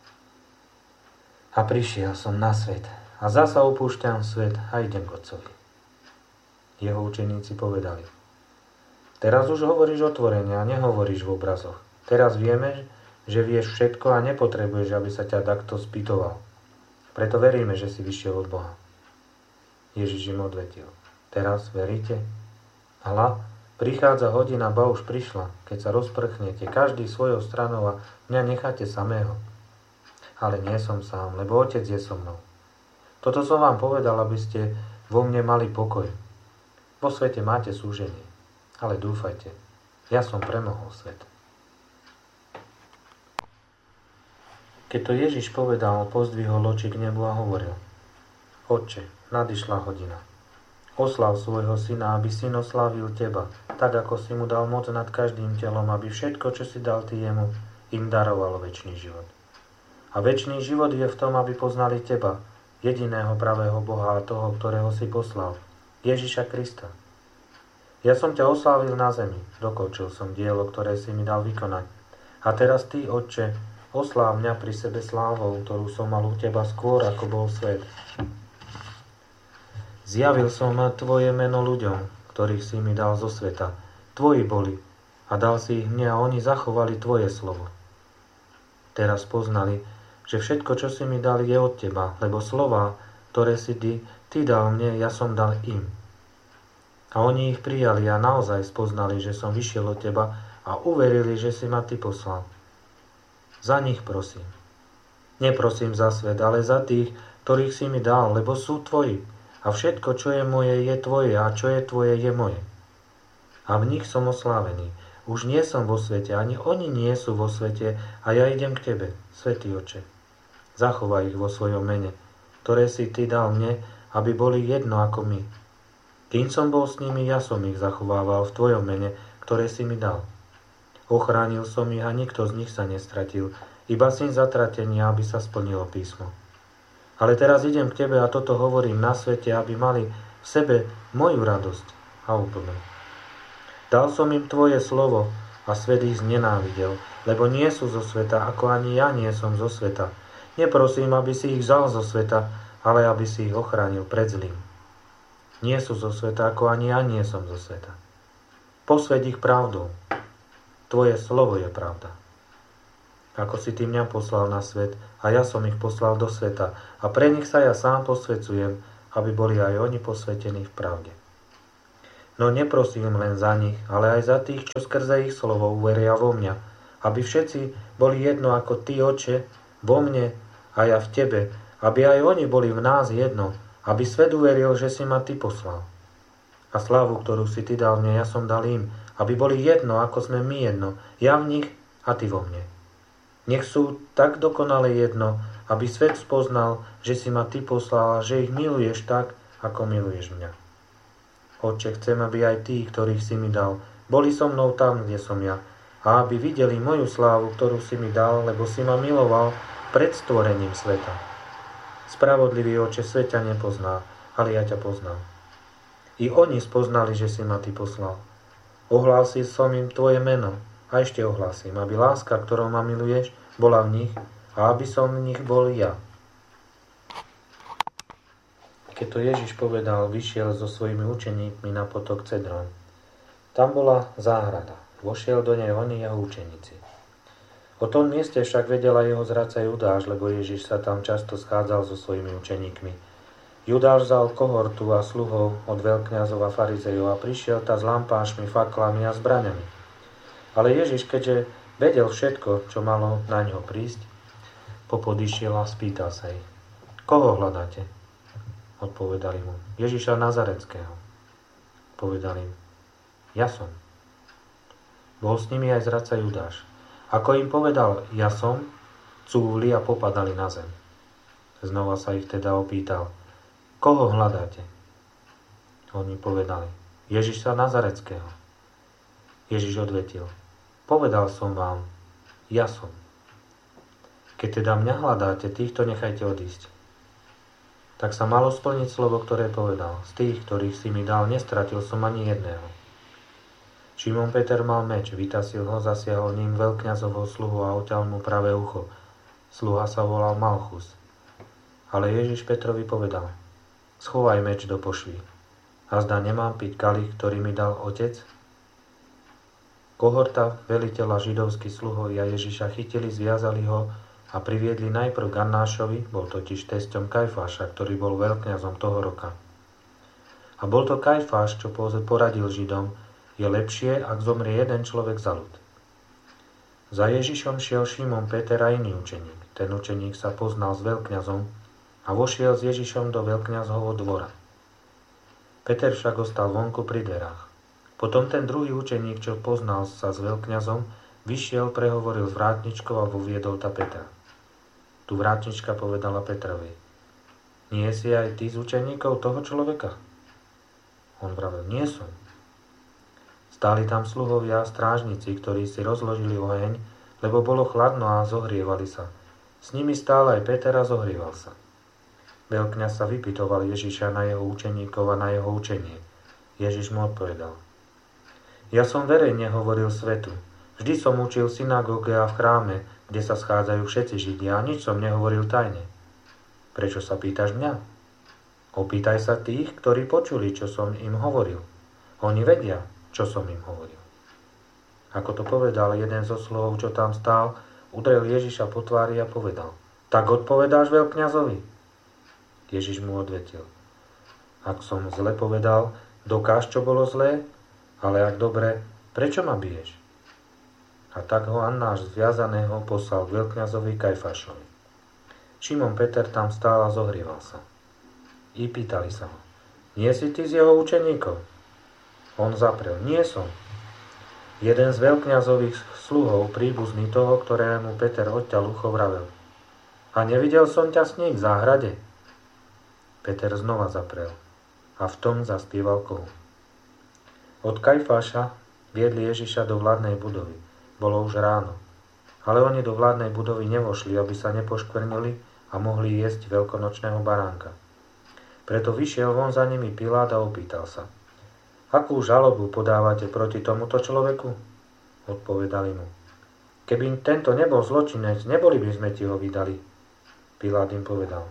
a prišiel som na svet. A zasa opúšťam svet a idem k Otcovi. Jeho učeníci povedali: teraz už hovoríš otvorene a nehovoríš v obrazoch. Teraz vieme, že vieš všetko a nepotrebuješ, aby sa ťa takto spýtoval. Preto veríme, že si vyšiel od Boha. Ježiš im odvetil: teraz veríte? Hľa, prichádza hodina, ba už prišla, keď sa rozprchnete, každý svojou stranou, a mňa necháte samého. Ale nie som sám, lebo Otec je so mnou. Toto som vám povedal, aby ste vo mne mali pokoj. Vo svete máte súženie, ale dúfajte, ja som premohol svet. Keď to Ježiš povedal, pozdvihol oči k nebu a hovoril: Otče, nadišla hodina. Oslav svojho syna, aby syn oslávil teba, tak ako si mu dal moc nad každým telom, aby všetko, čo si dal ty jemu, im darovalo večný život. A večný život je v tom, aby poznali teba, jediného pravého Boha a toho, ktorého si poslal, Ježiša Krista. Ja som ťa oslávil na zemi, dokončil som dielo, ktoré si mi dal vykonať. A teraz ty, Otče, osláv mňa pri sebe slávou, ktorú som mal u teba skôr, ako bol svet. Zjavil som tvoje meno ľuďom, ktorých si mi dal zo sveta. Tvoji boli a dal si ich mne a oni zachovali tvoje slovo. Teraz poznali, že všetko, čo si mi dal, je od teba, lebo slová, ktoré si ty dal mne, ja som dal im. A oni ich prijali a naozaj spoznali, že som vyšiel od teba a uverili, že si ma ty poslal. Za nich prosím. Neprosím za svet, ale za tých, ktorých si mi dal, lebo sú tvoji. A všetko, čo je moje, je tvoje, a čo je tvoje, je moje. A v nich som oslávený. Už nie som vo svete, ani oni nie sú vo svete, a ja idem k tebe, Svätý Otče. Zachovaj ich vo svojom mene, ktoré si ty dal mne, aby boli jedno ako my. Kým som bol s nimi, ja som ich zachovával v tvojom mene, ktoré si mi dal. Ochránil som ich a nikto z nich sa nestratil, iba syn zatratenia, aby sa splnilo písmo. Ale teraz idem k tebe a toto hovorím na svete, aby mali v sebe moju radosť a úplnú. Dal som im tvoje slovo a svet ich znenávidel, lebo nie sú zo sveta, ako ani ja nie som zo sveta. Neprosím, aby si ich vzal zo sveta, ale aby si ich ochránil pred zlým. Nie sú zo sveta, ako ani ja nie som zo sveta. Posväť ich pravdou. Tvoje slovo je pravda. Ako si ty mňa poslal na svet, a ja som ich poslal do sveta, a pre nich sa ja sám posväcujem, aby boli aj oni posvetení v pravde. No neprosím len za nich, ale aj za tých, čo skrze ich slovo uveria vo mňa, aby všetci boli jedno ako Ty, Oče, vo mne a ja v Tebe, aby aj oni boli v nás jedno, aby svet uveril, že si ma Ty poslal. A slávu, ktorú si Ty dal mne, ja som dal im, aby boli jedno, ako sme my jedno, ja v nich a Ty vo mne. Nech sú tak dokonale jedno, aby svet spoznal, že si ma Ty poslal a že ich miluješ tak, ako miluješ mňa. Otče, chcem, aby aj tí, ktorých si mi dal, boli so mnou tam, kde som ja, a aby videli moju slávu, ktorú si mi dal, lebo si ma miloval pred stvorením sveta. Spravodlivý Otče, svet ťa nepozná, ale ja ťa poznám. I oni spoznali, že si ma Ty poslal. Ohlásil som im Tvoje meno a ešte ohlásim, aby láska, ktorou ma miluješ, bola v nich a aby som v nich bol ja. Keď to Ježiš povedal, vyšiel so svojimi učeníkmi na potok Cedron. Tam bola záhrada. Vošiel do nej on i jeho učeníci. O tom mieste však vedela jeho zradca Judáš, lebo Ježiš sa tam často schádzal so svojimi učeníkmi. Judáš vzal kohortu a sluhov od veľkňazov a farizejov a prišiel ta s lampášmi, faklami a zbraňami. Ale Ježiš, keďže vedel všetko, čo malo na ňo prísť, popodišiel a spýtal sa ich. Koho hľadáte? Odpovedali mu. Ježiša Nazareckého. Povedali im. Ja som. Bol s nimi aj zradca Judáš. Ako im povedal, ja som, cúvli a popadali na zem. Znova sa ich teda opýtal. Koho hľadáte? Oni povedali. Ježiša Nazareckého. Ježiš odvetil. Povedal som vám, ja som. Keď teda mňa hľadáte, týchto nechajte odísť. Tak sa malo splniť slovo, ktoré povedal. Z tých, ktorých si mi dal, nestratil som ani jedného. Šimon Peter mal meč, vytasil ho, zasiahol ním veľkňazovho sluhu a oťal mu pravé ucho. Sluha sa volal Malchus. Ale Ježiš Petrovi povedal, schovaj meč do pošvy. A zdá nemám piť kalich, ktorý mi dal otec? Kohorta veliteľa židovských sluhovia Ježiša chytili, zviazali ho a priviedli najprv k Annášovi, bol totiž tesťom Kajfáša, ktorý bol veľkňazom toho roka. A bol to Kajfáš, čo poradil Židom, je lepšie, ak zomrie jeden človek za ľud. Za Ježišom šiel Šimon Peter a iný učeník. Ten učeník sa poznal s veľkňazom a vošiel s Ježišom do veľkňazhovho dvora. Peter však ostal vonku pri dverách. Potom ten druhý učeník, čo poznal sa s veľkňazom, vyšiel, prehovoril s vrátničkou a voviedol ta Petra. Tu vrátnička povedala Petrovi, nie si aj ty z učeníkov toho človeka? On vravel, nie som. Stáli tam sluhovia a strážnici, ktorí si rozložili oheň, lebo bolo chladno a zohrievali sa. S nimi stál aj Peter a zohrieval sa. Veľkňaz sa vypytoval Ježiša na jeho učeníkov a na jeho učenie. Ježiš mu odpovedal. Ja som verejne hovoril svetu. Vždy som učil v synagóge a v chráme, kde sa schádzajú všetci Židia a nič som nehovoril tajne. Prečo sa pýtaš mňa? Opýtaj sa tých, ktorí počuli, čo som im hovoril. Oni vedia, čo som im hovoril. Ako to povedal jeden zo sluhov, čo tam stál, udrel Ježiša po tvári a povedal. Tak odpovedáš veľkňazovi? Ježiš mu odvetil. Ak som zle povedal, dokáž, čo bolo zlé, ale ak dobre, prečo ma biješ? A tak ho Annáš zviazaného poslal k veľkňazovi Kajfášovi. Šimon Peter tam stál a zohrieval sa. I pýtali sa ho, nie si ty z jeho učeníkov? On zaprel, nie som. Jeden z veľkňazových sluhov, príbuzný toho, ktorému Peter odťal ucho, vravel. A nevidel som ťa s ním v záhrade? Peter znova zaprel a v tom zaspieval kohu. Od Kajfáša viedli Ježiša do vládnej budovy. Bolo už ráno, ale oni do vládnej budovy nevošli, aby sa nepoškvrnili a mohli jesť veľkonočného baránka. Preto vyšiel von za nimi Pilát a opýtal sa. Akú žalobu podávate proti tomuto človeku? Odpovedali mu. Keby tento nebol zločinec, neboli by sme ti ho vydali. Pilát im povedal.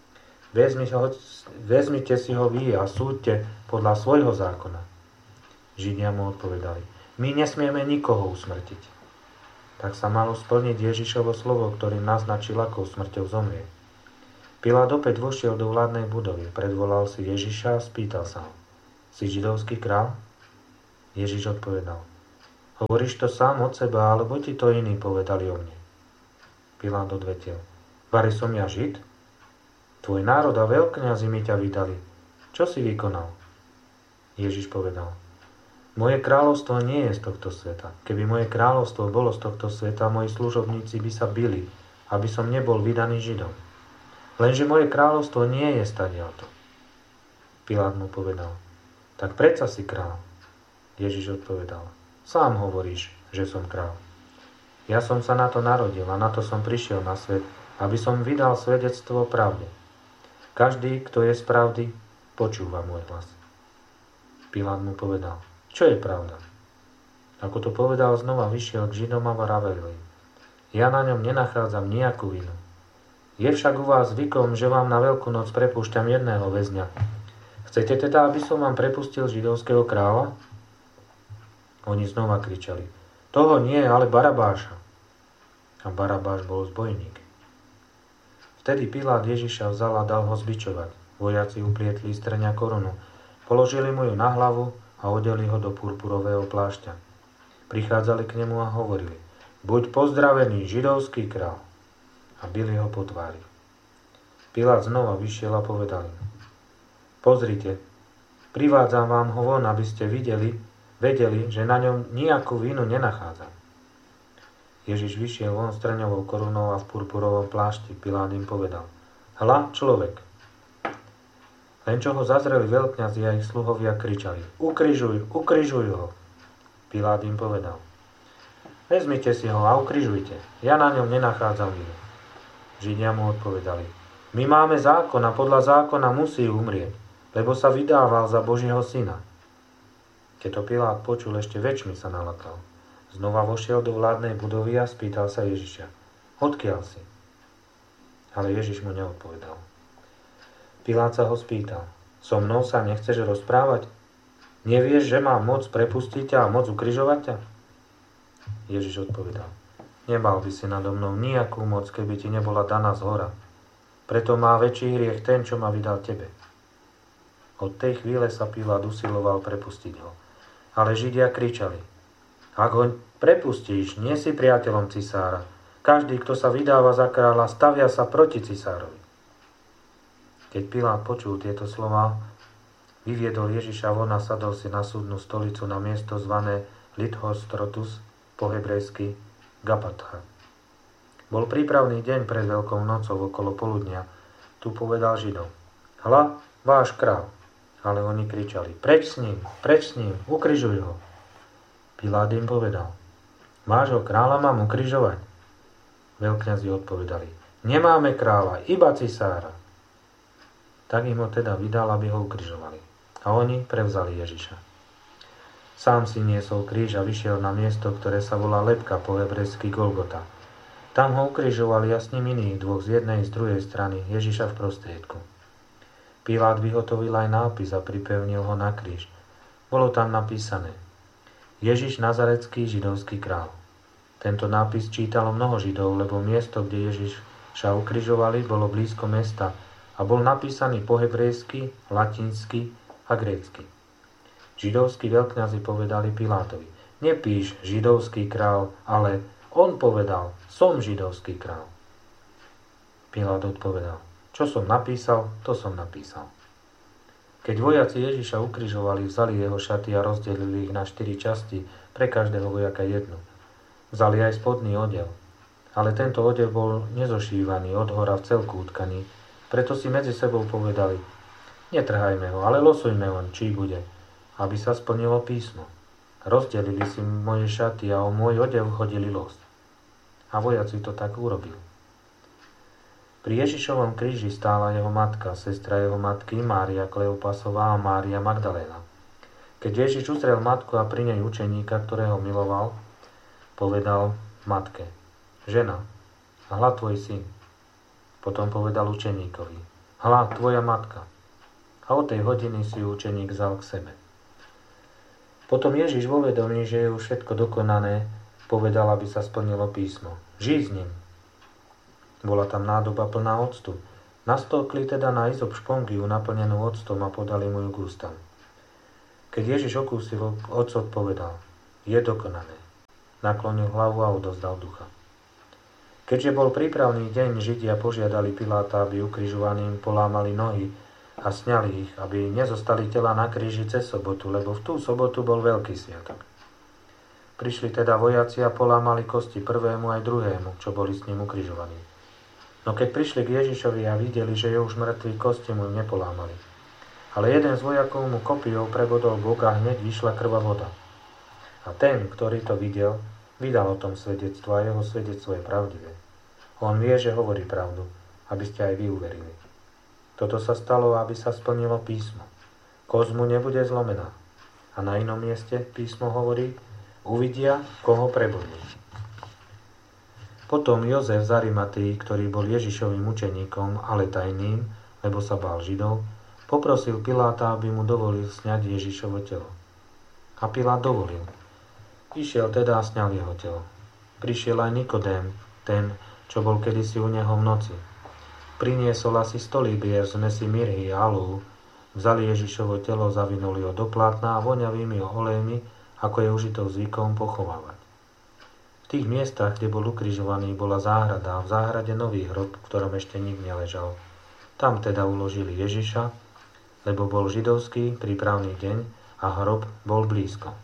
Vezmite si ho vy a súďte podľa svojho zákona. Židia mu odpovedali. My nesmieme nikoho usmrtiť. Tak sa malo splniť Ježišovo slovo, ktorým naznačil, akou smrťou zomrie. Pilát opäť vošiel do vládnej budovy, predvolal si Ježiša a spýtal sa ho: Si židovský král? Ježiš odpovedal: Hovoríš to sám od seba, alebo ti to iní povedali o mne? Pilát odvetil: Vari som ja Žid? Tvoj národ a veľkňazi mi ťa vydali. Čo si vykonal? Ježiš povedal: Moje kráľovstvo nie je z tohto sveta. Keby moje kráľovstvo bolo z tohto sveta, moji služobníci by sa bili, aby som nebol vydaný Židom. Lenže moje kráľovstvo nie je stadiaľto. Pilát mu povedal: Tak predsa si kráľ. Ježiš odpovedal: Sám hovoríš, že som kráľ. Ja som sa na to narodil a na to som prišiel na svet, aby som vydal svedectvo o pravde. Každý, kto je z pravdy, počúva môj hlas. Pilát mu povedal: Čo je pravda? Ako to povedal, znova vyšiel k Židom a vravel im: Ja na ňom nenachádzam nejakú vinu. Je však u vás zvykom, že vám na Veľkú noc prepúšťam jedného väzňa. Chcete teda, aby som vám prepustil židovského kráľa? Oni znova kričali: Toho nie, ale Barabáša. A Barabáš bol zbojník. Vtedy Pilát Ježiša vzal a dal ho zbičovať. Vojaci uplietli z trňa korunu, položili mu ju na hlavu a odeli ho do purpurového plášťa. Prichádzali k nemu a hovorili: Buď pozdravený, židovský král. A bili ho po tvári. Pilát znova vyšiel a povedal im: Pozrite, privádzam vám ho von, aby ste vedeli, že na ňom nejakú vinu nenachádzam. Ježiš vyšiel von s trňovou korunou a v purpurovom plášti. Pilát im povedal: Hľa, človek. Len čo ho zazreli veľkňazi a ich sluhovia kričali: Ukrižuj, ukrižuj ho. Pilát im povedal: Vezmite si ho a ukrižujte. Ja na ňom nenachádzam vinu. Židia mu odpovedali: My máme zákon a podľa zákona musí umrieť, lebo sa vydával za Božieho syna. Keď to Pilát počul, ešte väčšmi sa nalakal. Znova vošiel do vládnej budovy a spýtal sa Ježiša: Odkiaľ si? Ale Ježiš mu neodpovedal. Pilát sa ho spýtal: So mnou sa nechceš rozprávať? Nevieš, že mám moc prepustiť ťa a moc ukrižovať ťa? Ježiš odpovedal: Nemal by si nado mnou nejakú moc, keby ti nebola daná zhora. Preto má väčší hriech ten, čo ma vydal tebe. Od tej chvíle sa Pilát usiloval prepustiť ho. Ale Židia kričali: Ak ho prepustíš, nie si priateľom cisára. Každý, kto sa vydáva za kráľa, stavia sa proti cisárovi. Keď Pilát počul tieto slová, vyviedol Ježiša von a sadol si na súdnu stolicu na miesto zvané Lithostrotus, po hebrejsky Gabatha. Bol prípravný deň pred Veľkou nocou okolo poludnia. Tu povedal Židom: Hľa, váš král. Ale oni kričali: Preč s ním, ukrižuj ho. Pilát im povedal: Máš ho kráľa, mám ukrižovať? Veľkňazi odpovedali: Nemáme kráľa, iba cisára. Tak im ho teda vydal, aby ho ukrižovali. A oni prevzali Ježiša. Sám si niesol kríž a vyšiel na miesto, ktoré sa volá Lebka, po hebrejsky Golgota. Tam ho ukrižovali a s ním iných dvoch z jednej i z druhej strany, Ježiša v prostriedku. Pilát vyhotovil aj nápis a pripevnil ho na kríž. Bolo tam napísané: Ježiš Nazaretský, židovský král. Tento nápis čítalo mnoho Židov, lebo miesto, kde Ježiša ukrižovali, bolo blízko mesta a bol napísaný po hebrejsky, latinsky a grécky. Židovskí veľkňazi povedali Pilátovi: Nepíš židovský král, ale on povedal: Som židovský král. Pilát odpovedal: Čo som napísal, to som napísal. Keď vojaci Ježiša ukrižovali, vzali jeho šaty a rozdelili ich na 4 časti, pre každého vojaka jednu. Vzali aj spodný odev. Ale tento odev bol nezošívaný, od hora v celku utkaný, preto si medzi sebou povedali: Netrhajme ho, ale losujme on, čí bude, aby sa splnilo písmo. Rozdelili si moje šaty a o môj odev hodili los. A vojaci to tak urobili. Pri Ježišovom kríži stála jeho matka, sestra jeho matky Mária Kleopasová a Mária Magdaléna. Keď Ježiš uzrel matku a pri nej učeníka, ktorého miloval, povedal matke: Žena, hľa tvoj syn. Potom povedal učeníkovi: Hľa tvoja matka. A od tej hodiny si ju učeník vzal k sebe. Potom Ježiš vo vedomí, že je už všetko dokonané, povedal, aby sa splnilo písmo: Žij s ním. Bola tam nádoba plná octu. Nastolkli teda na izop špongiu naplnenú octom a podali mu ju k ústam. Keď Ježiš okúsil, ocot povedal: Je dokonané. Naklonil hlavu a odozdal ducha. Keďže bol prípravný deň, Židia požiadali Piláta, aby ukrižovaným polámali nohy a sňali ich, aby nezostali tela na kríži cez sobotu, lebo v tú sobotu bol veľký sviatok. Prišli teda vojaci a polámali kosti prvému aj druhému, čo boli s ním ukrižovaní. No keď prišli k Ježišovi a videli, že je už mŕtvý, kosti mu nepolámali. Ale jeden z vojakov mu kopijou prebodol bok a hneď vyšla krv a voda. A ten, ktorý to videl, vydal o tom svedectvo a jeho svedectvo je pravdivé. On vie, že hovorí pravdu, aby ste aj vy uverili. Toto sa stalo, aby sa splnilo písmo. Kosť mu nebude zlomená. A na inom mieste písmo hovorí: uvidia, koho prebodli. Potom Jozef z Arimatei, ktorý bol Ježišovým učeníkom, ale tajným, lebo sa bál Židov, poprosil Piláta, aby mu dovolil sňať Ježišovo telo. A Pilát dovolil. Išiel teda a sňal jeho telo. Prišiel aj Nikodém, ten, čo bol kedysi u neho v noci. Priniesol asi 100 libier z zmesi mirhy a alúhu, vzali Ježišovo telo, zavinuli ho do plátna a voňavými olejmi, ako je užitou zvykom, pochovávať. V tých miestach, kde bol ukrižovaný, bola záhrada a v záhrade nový hrob, v ktorom ešte nik neležal. Tam teda uložili Ježiša, lebo bol židovský prípravný deň a hrob bol blízko.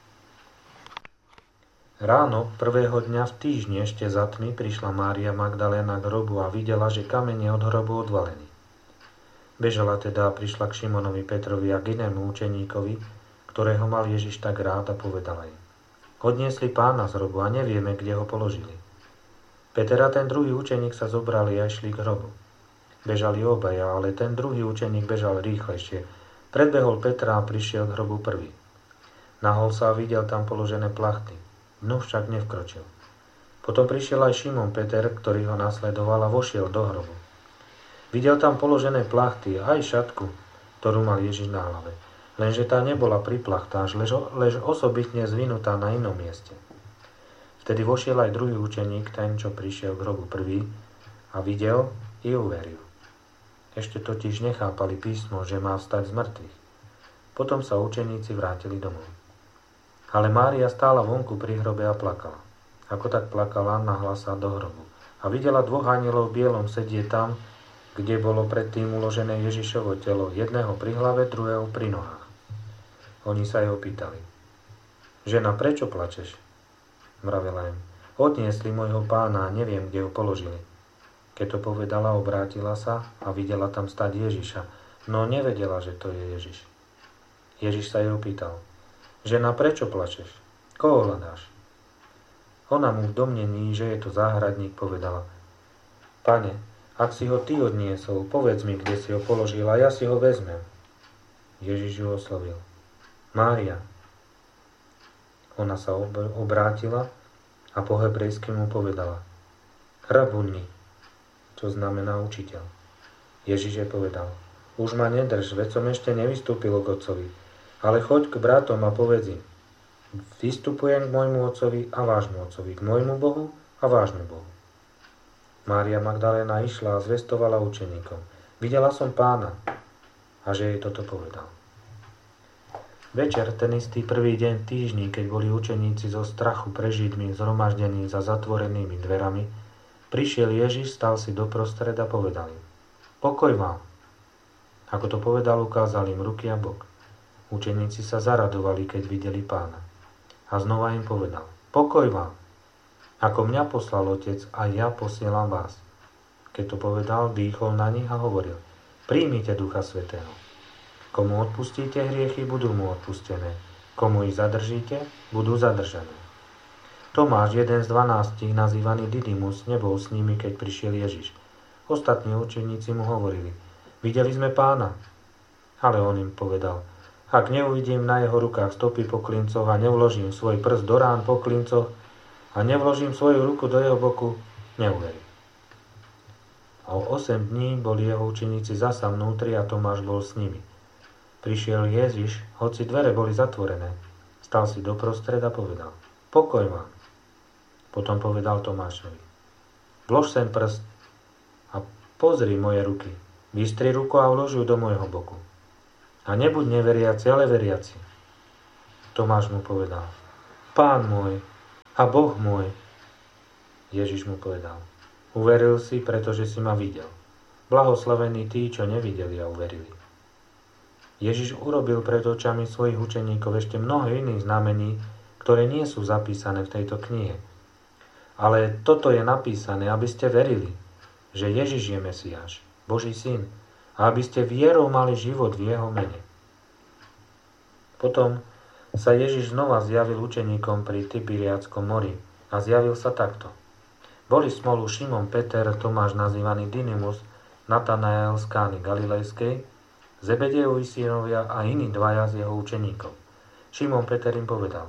Ráno prvého dňa v týždni ešte za tmy prišla Mária Magdaléna k hrobu a videla, že kameň je od hrobu odvalený. Bežala teda a prišla k Šimonovi Petrovi a k inému učeníkovi, ktorého mal Ježiš tak rád, a povedala im: Odniesli Pána z hrobu a nevieme, kde ho položili. Peter a ten druhý učeník sa zobrali a išli k hrobu. Bežali obaja, ale ten druhý učeník bežal rýchlejšie. Predbehol Petra a prišiel k hrobu prvý. Nahol sa a videl tam položené plachty. Dnu však nevkročil. Potom prišiel aj Šimon Peter, ktorý ho nasledoval, a vošiel do hrobu. Videl tam položené plachty a aj šatku, ktorú mal Ježiš na hlave. Lenže tá nebola priplachtá, lež osobitne zvinutá na inom mieste. Vtedy vošiel aj druhý učeník, ten, čo prišiel k hrobu prvý, a videl i uveril. Ešte totiž nechápali písmo, že má vstať z mŕtvych. Potom sa učeníci vrátili domov. Ale Mária stála vonku pri hrobe a plakala. Ako tak plakala, nahla sa do hrobu a videla 2 anjelov v bielom sedieť tam, kde bolo predtým uložené Ježišovo telo, jedného pri hlave, druhého pri nohách. Oni sa jeho pýtali: Žena, prečo plačeš? Mravela im: Odniesli môjho Pána a neviem, kde ho položili. Keď to povedala, obrátila sa a videla tam stať Ježiša, no nevedela, že to je Ježiš. Ježiš sa jej pýtal: Žena, prečo plačeš? Koho hľadáš? Ona mu v domnení, že je to záhradník, povedala: Pane, ak si ho ty odniesol, povedz mi, kde si ho položil, a ja si ho vezmem. Ježiš ju oslovil: Mária. Ona sa obrátila a po hebrejsky mu povedala: Rabuni, čo znamená učiteľ. Ježiš jej povedal: Už ma nedrž, veď som ešte nevystúpil k Otcovi, ale choď k bratom a povedz im: Vystupujem k môjmu Otcovi a vášmu Otcovi, k môjmu Bohu a vášmu Bohu. Mária Magdaléna išla a zvestovala učeníkom: Videla som Pána, a že jej toto povedal. Večer, ten istý prvý deň v týždni, keď boli učeníci zo strachu pre Židmi zhromaždení za zatvorenými dverami, prišiel Ježiš, stal si doprostred a povedal im: Pokoj vám. Ako to povedal, ukázal im ruky a bok. Učeníci sa zaradovali, keď videli Pána. A znova im povedal: Pokoj vám. Ako mňa poslal Otec, a ja posielam vás. Keď to povedal, dýchol na nich a hovoril: Príjmite Ducha Svätého. Komu odpustíte hriechy, budú mu odpustené. Komu ich zadržíte, budú zadržané. Tomáš, jeden z 12, nazývaný Didymus, nebol s nimi, keď prišiel Ježiš. Ostatní učeníci mu hovorili: Videli sme Pána. Ale on im povedal: Ak neuvidím na jeho rukách stopy po klincoch a nevložím svoj prst do rán po klincoch a nevložím svoju ruku do jeho boku, neuverím. A o 8 dní boli jeho učeníci zasa vnútri a Tomáš bol s nimi. Prišiel Ježiš, hoci dvere boli zatvorené. Stal si doprostred a povedal: Pokoj vám. Potom povedal Tomášovi: Vlož sem prst a pozri moje ruky, vystri ruku a vlož ju do môjho boku. A nebuď neveriaci, ale veriaci. Tomáš mu povedal, Pán môj a Boh môj. Ježiš mu povedal, uveril si, pretože si ma videl. Blahoslavení tí, čo nevideli a uverili. Ježiš urobil pred očami svojich učeníkov ešte mnoho iných znamení, ktoré nie sú zapísané v tejto knihe. Ale toto je napísané, aby ste verili, že Ježiš je Mesiáš, Boží syn, a aby ste vierou mali život v jeho mene. Potom sa Ježiš znova zjavil učeníkom pri Tiberiádskom mori a zjavil sa takto. Boli spolu Šimon Peter, Tomáš nazývaný Dydymus, Natanael z Kány Galilejskej, Zebedejovi synovia a iní dvaja z jeho učeníkov. Šimon Peter im povedal,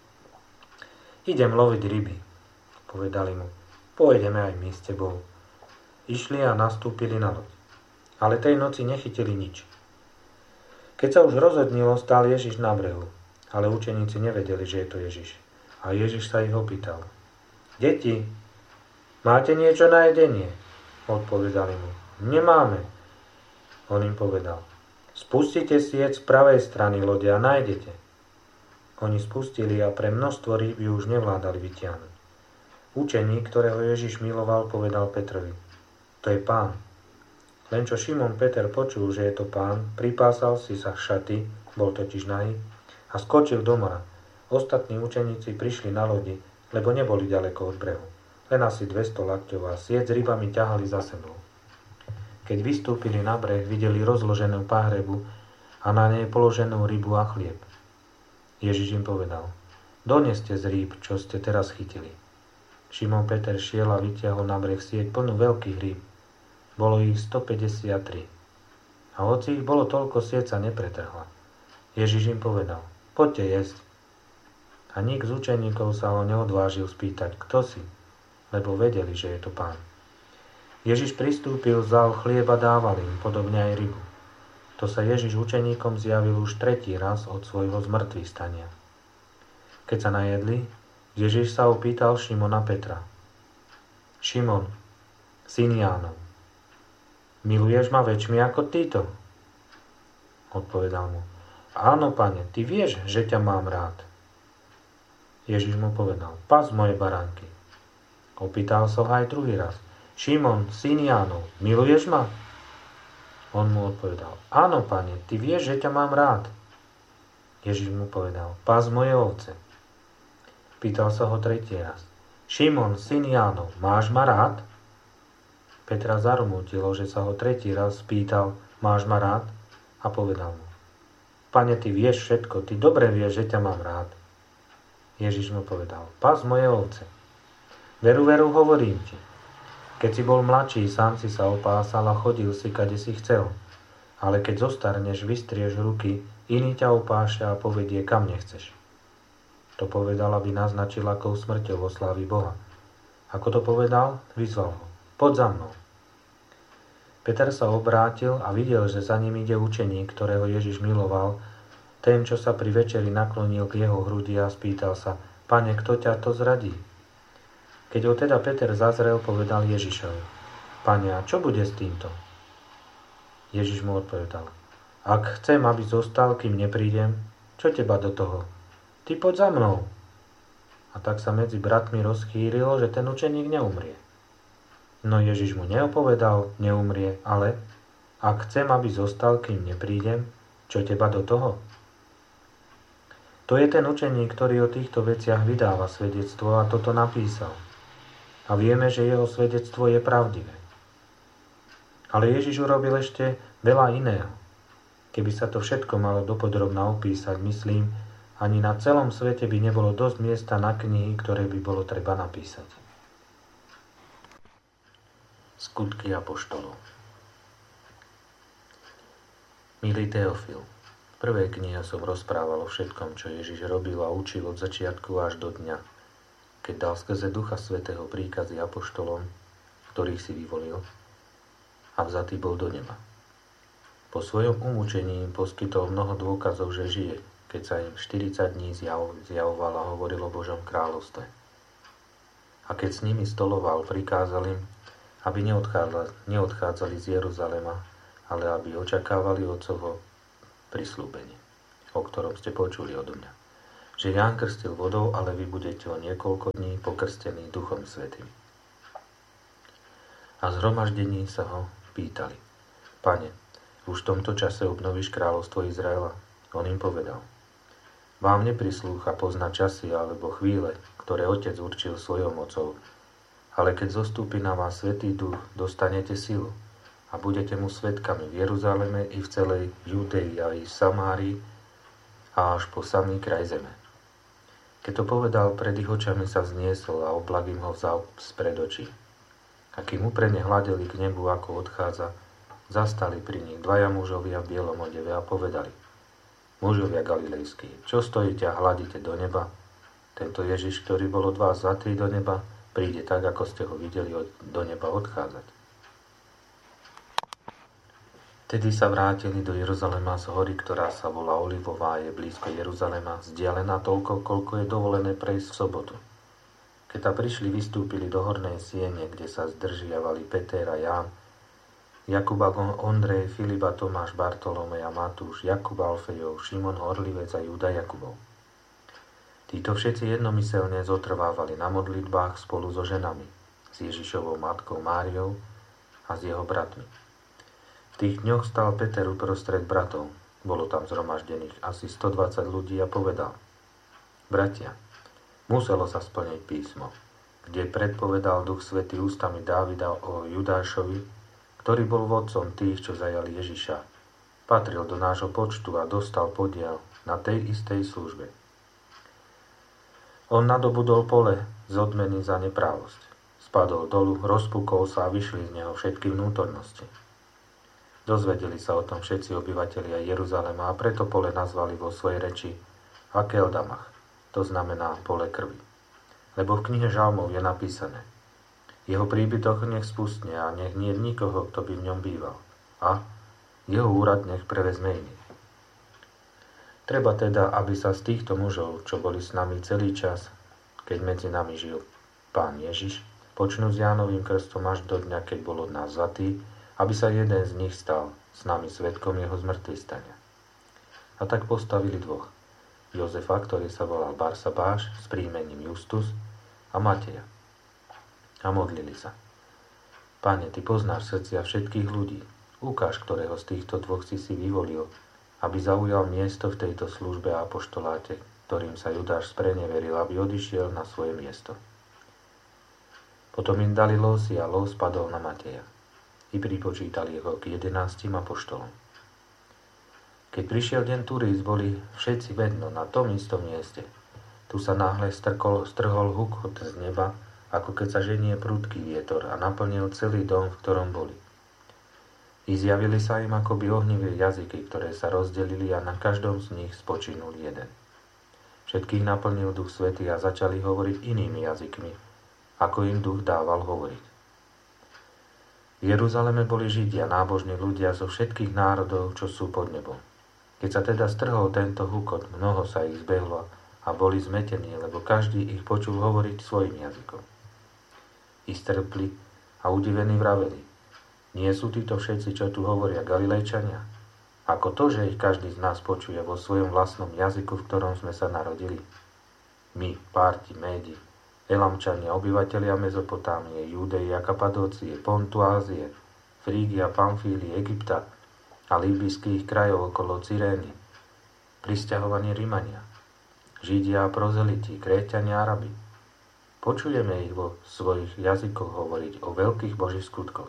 idem loviť ryby. Povedali mu, pôjdeme aj my s tebou. Išli a nastúpili na loď. Ale tej noci nechytili nič. Keď sa už rozhodnilo, stál Ježiš na brehu, ale učeníci nevedeli, že je to Ježiš. A Ježiš sa ich opýtal, deti, máte niečo na jedenie? Odpovedali mu, nemáme. On im povedal, spustite sieť z pravej strany lode a nájdete. Oni spustili a pre množstvo rýb ju už nevládali vytiahnuť. Učeník, ktorého Ježiš miloval, povedal Petrovi, to je Pán. Len čo Šimon Peter počul, že je to Pán, pripásal si sa šaty, bol totiž nahý, a skočil do mora. Ostatní učeníci prišli na lodi, lebo neboli ďaleko od brehu. Len asi 200 lakťov a sieť s rybami ťahali za sebou. Keď vystúpili na breh, videli rozloženú páhrebu a na nej položenú rybu a chlieb. Ježiš im povedal, doneste z rýb, čo ste teraz chytili. Šimon Peter šiel a vytiahol na breh sieť plnú veľkých rýb. Bolo ich 153. A hoci ich bolo toľko, sieť sa nepretrhla. Ježiš im povedal, poďte jesť. A nik z učeníkov sa ho neodvážil spýtať, kto si, lebo vedeli, že je to Pán. Ježiš pristúpil, vzal chlieb a dával im, podobne aj rybu. To sa Ježiš učeníkom zjavil už tretí raz od svojho zmŕtvychvstania. Keď sa najedli, Ježiš sa opýtal Šimona Petra. Šimon, syn Jánov, miluješ ma väčšmi ako títo? Odpovedal mu, áno, Pane, ty vieš, že ťa mám rád. Ježiš mu povedal, pas moje baránky. Opýtal sa ho aj druhý raz. Šimon, syn Jánov, miluješ ma? On mu odpovedal, áno, Pane, ty vieš, že ťa mám rád. Ježiš mu povedal, pas moje ovce. Pýtal sa ho tretí raz. Šimon, syn Jánov, máš ma rád? Petra zarmútilo, že sa ho tretí raz spýtal, máš ma rád? A povedal mu, Pane, ty vieš všetko, ty dobre vieš, že ťa mám rád. Ježiš mu povedal, pas moje ovce. Veru, veru, hovorím ti. Keď si bol mladší, sám si sa opásal a chodil si, kade si chcel. Ale keď zostarneš, vystrieš ruky, iný ťa opáša a povedie, kam nechceš. To povedal, aby naznačil, akou smrťou oslávi Boha. Ako to povedal, vyzval ho, poď za mnou. Peter sa obrátil a videl, že za ním ide učeník, ktorého Ježiš miloval, ten, čo sa pri večeri naklonil k jeho hrudi a spýtal sa, Pane, kto ťa to zradí? Keď ho teda Peter zazrel, povedal Ježišovi, Pane, a čo bude s týmto? Ježiš mu odpovedal, ak chcem, aby zostal, kým neprídem, čo teba do toho? Ty poď za mnou. A tak sa medzi bratmi rozchýrilo, že ten učeník neumrie. No Ježiš mu neopovedal, neumrie, ale ak chcem, aby zostal, kým neprídem, čo teba do toho? To je ten učeník, ktorý o týchto veciach vydáva svedectvo a toto napísal. A vieme, že jeho svedectvo je pravdivé. Ale Ježiš urobil ešte veľa iného. Keby sa to všetko malo dopodrobna opísať, myslím, ani na celom svete by nebolo dosť miesta na knihy, ktoré by bolo treba napísať. Skutky apoštolov. Milý Teofil, v prvej knihe som rozprával o všetkom, čo Ježiš robil a učil od začiatku až do dňa, keď dal skrze Ducha Svätého príkazy apoštolom, ktorých si vyvolil, a vzatý bol do neba. Po svojom umúčení im poskytol mnoho dôkazov, že žije, keď sa im 40 dní zjavoval a hovoril o Božom kráľovstve. A keď s nimi stoloval, prikázal im, aby neodchádzali z Jeruzalema, ale aby očakávali Otcovo prisľúbenie, o ktorom ste počuli odo mňa. Že Ján krstil vodou, ale vy budete o niekoľko dní pokrstení Duchom Svätým. A zhromaždení sa ho pýtali: Pane, už v tomto čase obnovíš kráľovstvo Izraela? On im povedal: Vám neprislúcha poznať časy alebo chvíle, ktoré Otec určil svojou mocou, ale keď zostúpi na vás Svätý Duch, dostanete silu a budete mu svedkami v Jeruzaleme i v celej Judei a i v Samárii a až po samý kraj zeme. Keď to povedal, pred ich očami sa vzniesol a oblak im ho vzal spred očí. A kým úprene hľadeli k nebu, ako odchádza, zastali pri nich dvaja mužovia v bielom odeve a povedali: Mužovia galilejskí, čo stojíte a hľadíte do neba? Tento Ježiš, ktorý bol od vás vzatý do neba, príde tak, ako ste ho videli do neba odchádzať. Tedy sa vrátili do Jeruzalema z hory, ktorá sa volá Olivová a je blízko Jeruzalema, vzdialená toľko, koľko je dovolené prejsť v sobotu. Keď tam prišli, vystúpili do hornej siene, kde sa zdržiavali Peter a Ján, Jakub a Ondrej, Filip a Tomáš, Bartolomej a Matúš, Jakub a Alfejov, Šimon Horlivec a Júda Jakubov. Títo všetci jednomyselne zotrvávali na modlitbách spolu so ženami, s Ježišovou matkou Máriou a s jeho bratmi. V tých dňoch stal Peter uprostred bratov, bolo tam zhromaždených asi 120 ľudí a povedal: Bratia, muselo sa splniť písmo, kde predpovedal Duch Svätý ústami Dávida o Judášovi, ktorý bol vodcom tých, čo zajali Ježiša. Patril do nášho počtu a dostal podiel na tej istej službe. On nadobudol pole z odmeny za neprávosť. Spadol dolu, rozpukol sa a vyšli z neho všetky vnútornosti. Dozvedeli sa o tom všetci obyvatelia Jeruzalema a preto pole nazvali vo svojej reči Akeldamach, to znamená pole krvi. Lebo v knihe Žalmov je napísané: Jeho príbytok nech spustne a nech nie nikoho, kto by v ňom býval. A jeho úrad nech prevezme iný. Treba teda, aby sa z týchto mužov, čo boli s nami celý čas, keď medzi nami žil Pán Ježiš, počnú s Jánovým krstom až do dňa, keď bol od nás vzatý, aby sa jeden z nich stal s nami svedkom jeho zmŕtvychvstania. A tak postavili dvoch: Jozefa, ktorý sa volal Barsabáš s príjmením Justus, a Mateja. A modlili sa: Pane, Ty poznáš srdcia všetkých ľudí, ukáž, ktorého z týchto dvoch si vyvolil, aby zaujal miesto v tejto službe a apoštoláte, ktorým sa Judáš spreneveril, aby odišiel na svoje miesto. Potom im dali losy a los padol na Mateja. I pripočítali ho k 11 apoštolom. Keď prišiel deň Turíc, boli všetci vedno na tom istom mieste. Tu sa náhle strhol hukot z neba, ako keď sa ženie prudký vietor, a naplnil celý dom, v ktorom boli. I zjavili sa im akoby ohnivé jazyky, ktoré sa rozdelili, a na každom z nich spočinul jeden. Všetkých naplnil Duch Svätý a začali hovoriť inými jazykmi, ako im Duch dával hovoriť. V Jeruzaleme boli Židia, nábožní ľudia zo všetkých národov, čo sú pod nebom. Keď sa teda strhol tento hukot, mnoho sa ich zbehlo a boli zmetení, lebo každý ich počul hovoriť svojim jazykom. I strpli a udivení vraveli: Nie sú títo všetci, čo tu hovoria, Galilejčania? Ako to, že ich každý z nás počuje vo svojom vlastnom jazyku, v ktorom sme sa narodili? My, Párti, Médi, Elamčania, obyvatelia Mezopotámie, Júdei a Kapadócie, Pontu, Ázie, Frígia, Pamfílie, Egypta a líbyjských krajov okolo Cyrény, prisťahovaní Rimania, Židia a prozeliti, Kréťania a Arabi. Počujeme ich vo svojich jazykoch hovoriť o veľkých božích skutkoch.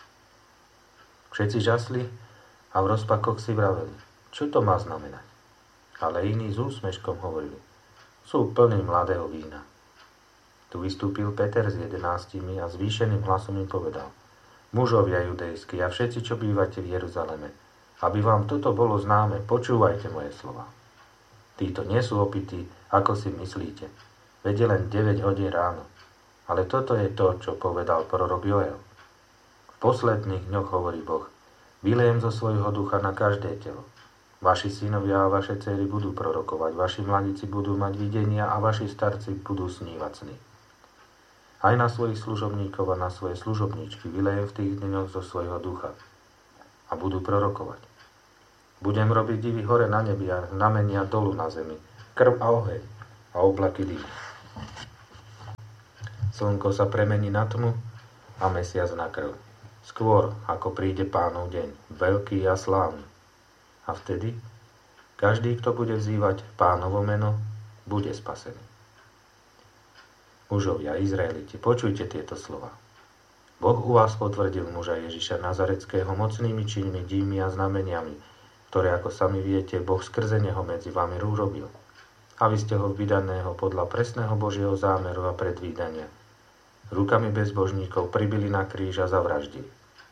Všetci žasli a v rozpakoch si vraveli: Čo to má znamenať? Ale iní s úsmeškom hovorili: Sú plní mladého vína. Tu vystúpil Peter s 11 a zvýšeným hlasom im povedal: Mužovia judejskí a všetci, čo bývate v Jeruzaleme, aby vám toto bolo známe, počúvajte moje slova. Títo nie sú opití, ako si myslíte. Vede len 9 hodín ráno. Ale toto je to, čo povedal prorok Joel. V posledných dňoch, hovorí Boh, vylejem zo svojho ducha na každé telo. Vaši synovia a vaše dcery budú prorokovať, vaši mladíci budú mať videnia a vaši starci budú snívať sny. Aj na svojich služobníkov a na svoje služobníčky vylejem v tých dňoch zo svojho ducha a budú prorokovať. Budem robiť divy hore na nebi a znamenia dolu na zemi, krv a oheň a oblaky dymu. Slnko sa premení na tmu a mesiac na krv. Skôr, ako príde Pánov deň, veľký a slávny. A vtedy každý, kto bude vzývať Pánovo meno, bude spasený. Mužovia, Izraeliti, počujte tieto slova. Boh u vás potvrdil muža Ježiša Nazareckého mocnými činmi, divmi a znameniami, ktoré, ako sami viete, Boh skrze neho medzi vami urobil. A vy ste ho vydaného podľa presného Božieho zámeru a predvídania rukami bezbožníkov pribili na kríž a zavraždili.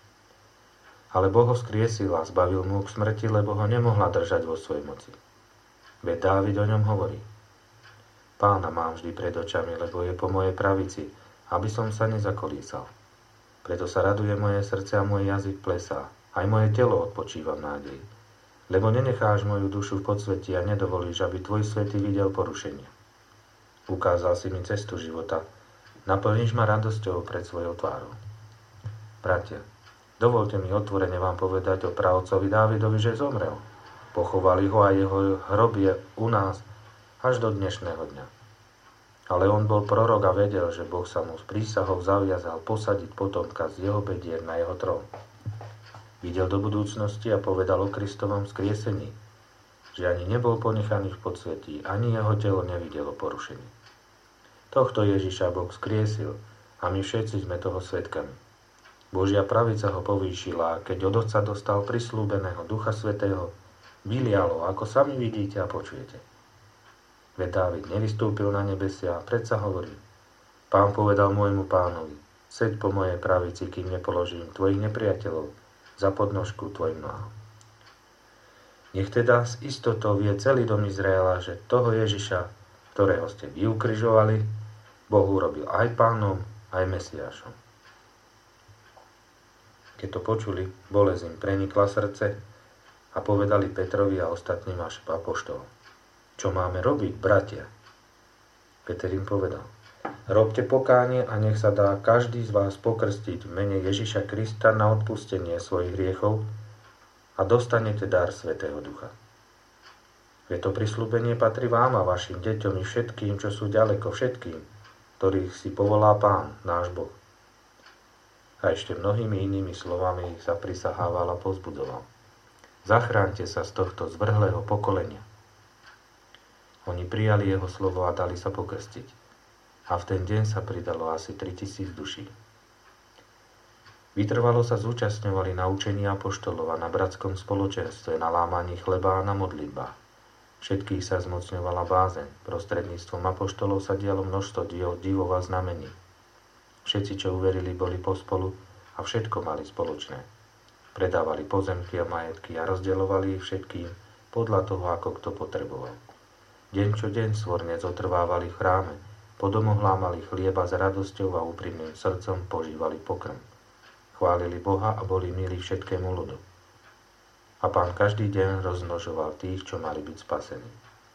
Ale Boh ho skriesil a zbavil mu k smrti, lebo ho nemohla držať vo svojej moci. Veď Dávid o ňom hovorí: Pána mám vždy pred očami, lebo je po mojej pravici, aby som sa nezakolísal. Preto sa raduje moje srdce a môj jazyk plesá, aj moje telo odpočíva v nádeji. Lebo nenecháš moju dušu v podsvetí a nedovolíš, aby tvoj svätý videl porušenie. Ukázal si mi cestu života, naplníš ma radosťou pred svojou tvárou. Bratia, dovolte mi otvorene vám povedať o pravcovi Dávidovi, že zomrel. Pochovali ho a jeho hrob je u nás až do dnešného dňa. Ale on bol prorok a vedel, že Boh sa mu s prísahou zaviazal posadiť potomka z jeho bedier na jeho trón. Videl do budúcnosti a povedal o Kristovom skriesení, že ani nebol ponechaný v podsvetí, ani jeho telo nevidelo porušenie. Tohto Ježiša Boh skriesil a my všetci sme toho svedkami. Božia pravica ho povýšila a keď od Otca dostal prislúbeného Ducha Svätého, vylialo, ako sami vidíte a počujete. Veď Dávid nevystúpil na nebesia a predsa hovorí: Pán povedal môjmu Pánovi: Seď po mojej pravici, kým nepoložím tvojich nepriateľov za podnožku tvojim nohám. Nech teda s istotou vie celý dom Izraela, že toho Ježiša, ktorého ste vy ukrižovali, Boh urobil aj Pánom, aj Mesiášom. Keď to počuli, bolesť im prenikla srdce a povedali Petrovi a ostatným apoštolom: Čo máme robiť, bratia? Peter im povedal: Robte pokánie a nech sa dá každý z vás pokrstiť v mene Ježiša Krista na odpustenie svojich hriechov a dostanete dar Svätého Ducha. Veď to prisľúbenie patrí vám a vašim deťom i všetkým, čo sú ďaleko, všetkým, ktorých si povolá Pán, náš Boh. A ešte mnohými inými slovami ich zaprisahával a povzbudzoval: Zachránte sa z tohto zvrhlého pokolenia. Oni prijali jeho slovo a dali sa pokrstiť. A v ten deň sa pridalo asi 3000 duší. Vytrvalo sa zúčastňovali na učení apoštolov a na bratskom spoločenstve, na lámaní chleba a na modlitbách. Všetkých sa zmocňovala bázeň. Prostredníctvom apoštolov sa dialo množstvo divov a znamení. Všetci, čo uverili, boli pospolu a všetko mali spoločné. Predávali pozemky a majetky a rozdeľovali ich všetkým podľa toho, ako kto potreboval. Deň čo deň svorne zotrvávali v chráme, po domoch lámali chlieba s radosťou a úprimným srdcom požívali pokrm. Chválili Boha a boli milí všetkému ľudu. A Pán každý deň rozmnožoval tých, čo mali byť spasení.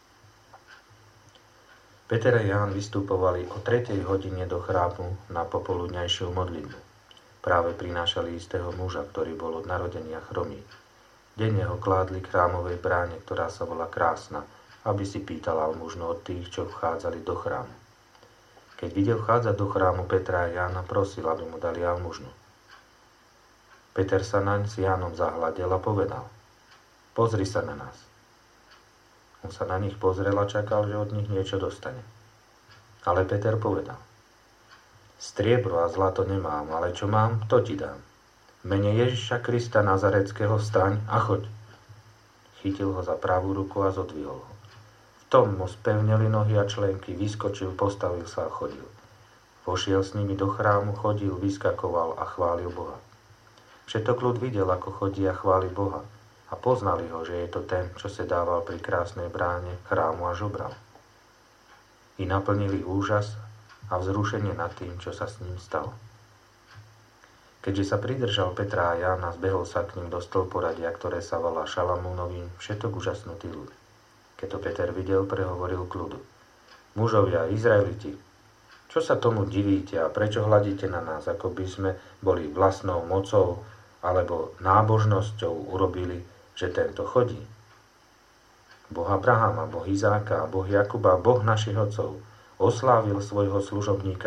Peter a Ján vystupovali o 3. hodine do chrámu na popoludňajšiu modlitbu. Práve prinášali istého muža, ktorý bol od narodenia chromý. Denne ho kládli k chrámovej bráne, ktorá sa volá Krásna, aby si pýtal almužnu od tých, čo vchádzali do chrámu. Keď videl vchádzať do chrámu Petra a Jána, prosil, aby mu dali almužnu. Peter sa naň s Jánom zahľadel a povedal: Pozri sa na nás. On sa na nich pozrel a čakal, že od nich niečo dostane. Ale Peter povedal: Striebro a zlato nemám, ale čo mám, to ti dám. V mene Ježiša Krista Nazareckého vstaň a choď. Chytil ho za pravú ruku a zodvihol ho. V tom mu spevnili nohy a členky, vyskočil, postavil sa a chodil. Vošiel s nimi do chrámu, chodil, vyskakoval a chválil Boha. Všetok ľud videl, ako chodí a chváli Boha, a poznali ho, že je to ten, čo sedával pri krásnej bráne chrámu a žobral. I naplnili úžas a vzrušenie nad tým, čo sa s ním stalo. Keďže sa pridržal Petra a Jána, zbehol sa k ním do stĺporadia, ktoré sa volá Šalamúnovým, všetok úžasnutý ľud. Keď to Peter videl, prehovoril k ľudu: Mužovia, Izraeliti, Čo sa tomu divíte a prečo hľadíte na nás, ako by sme boli vlastnou mocou alebo nábožnosťou urobili, že tento chodí? Boh Abrahama, Boh Izáka, Boh Jakuba, Boh našich otcov oslávil svojho služobníka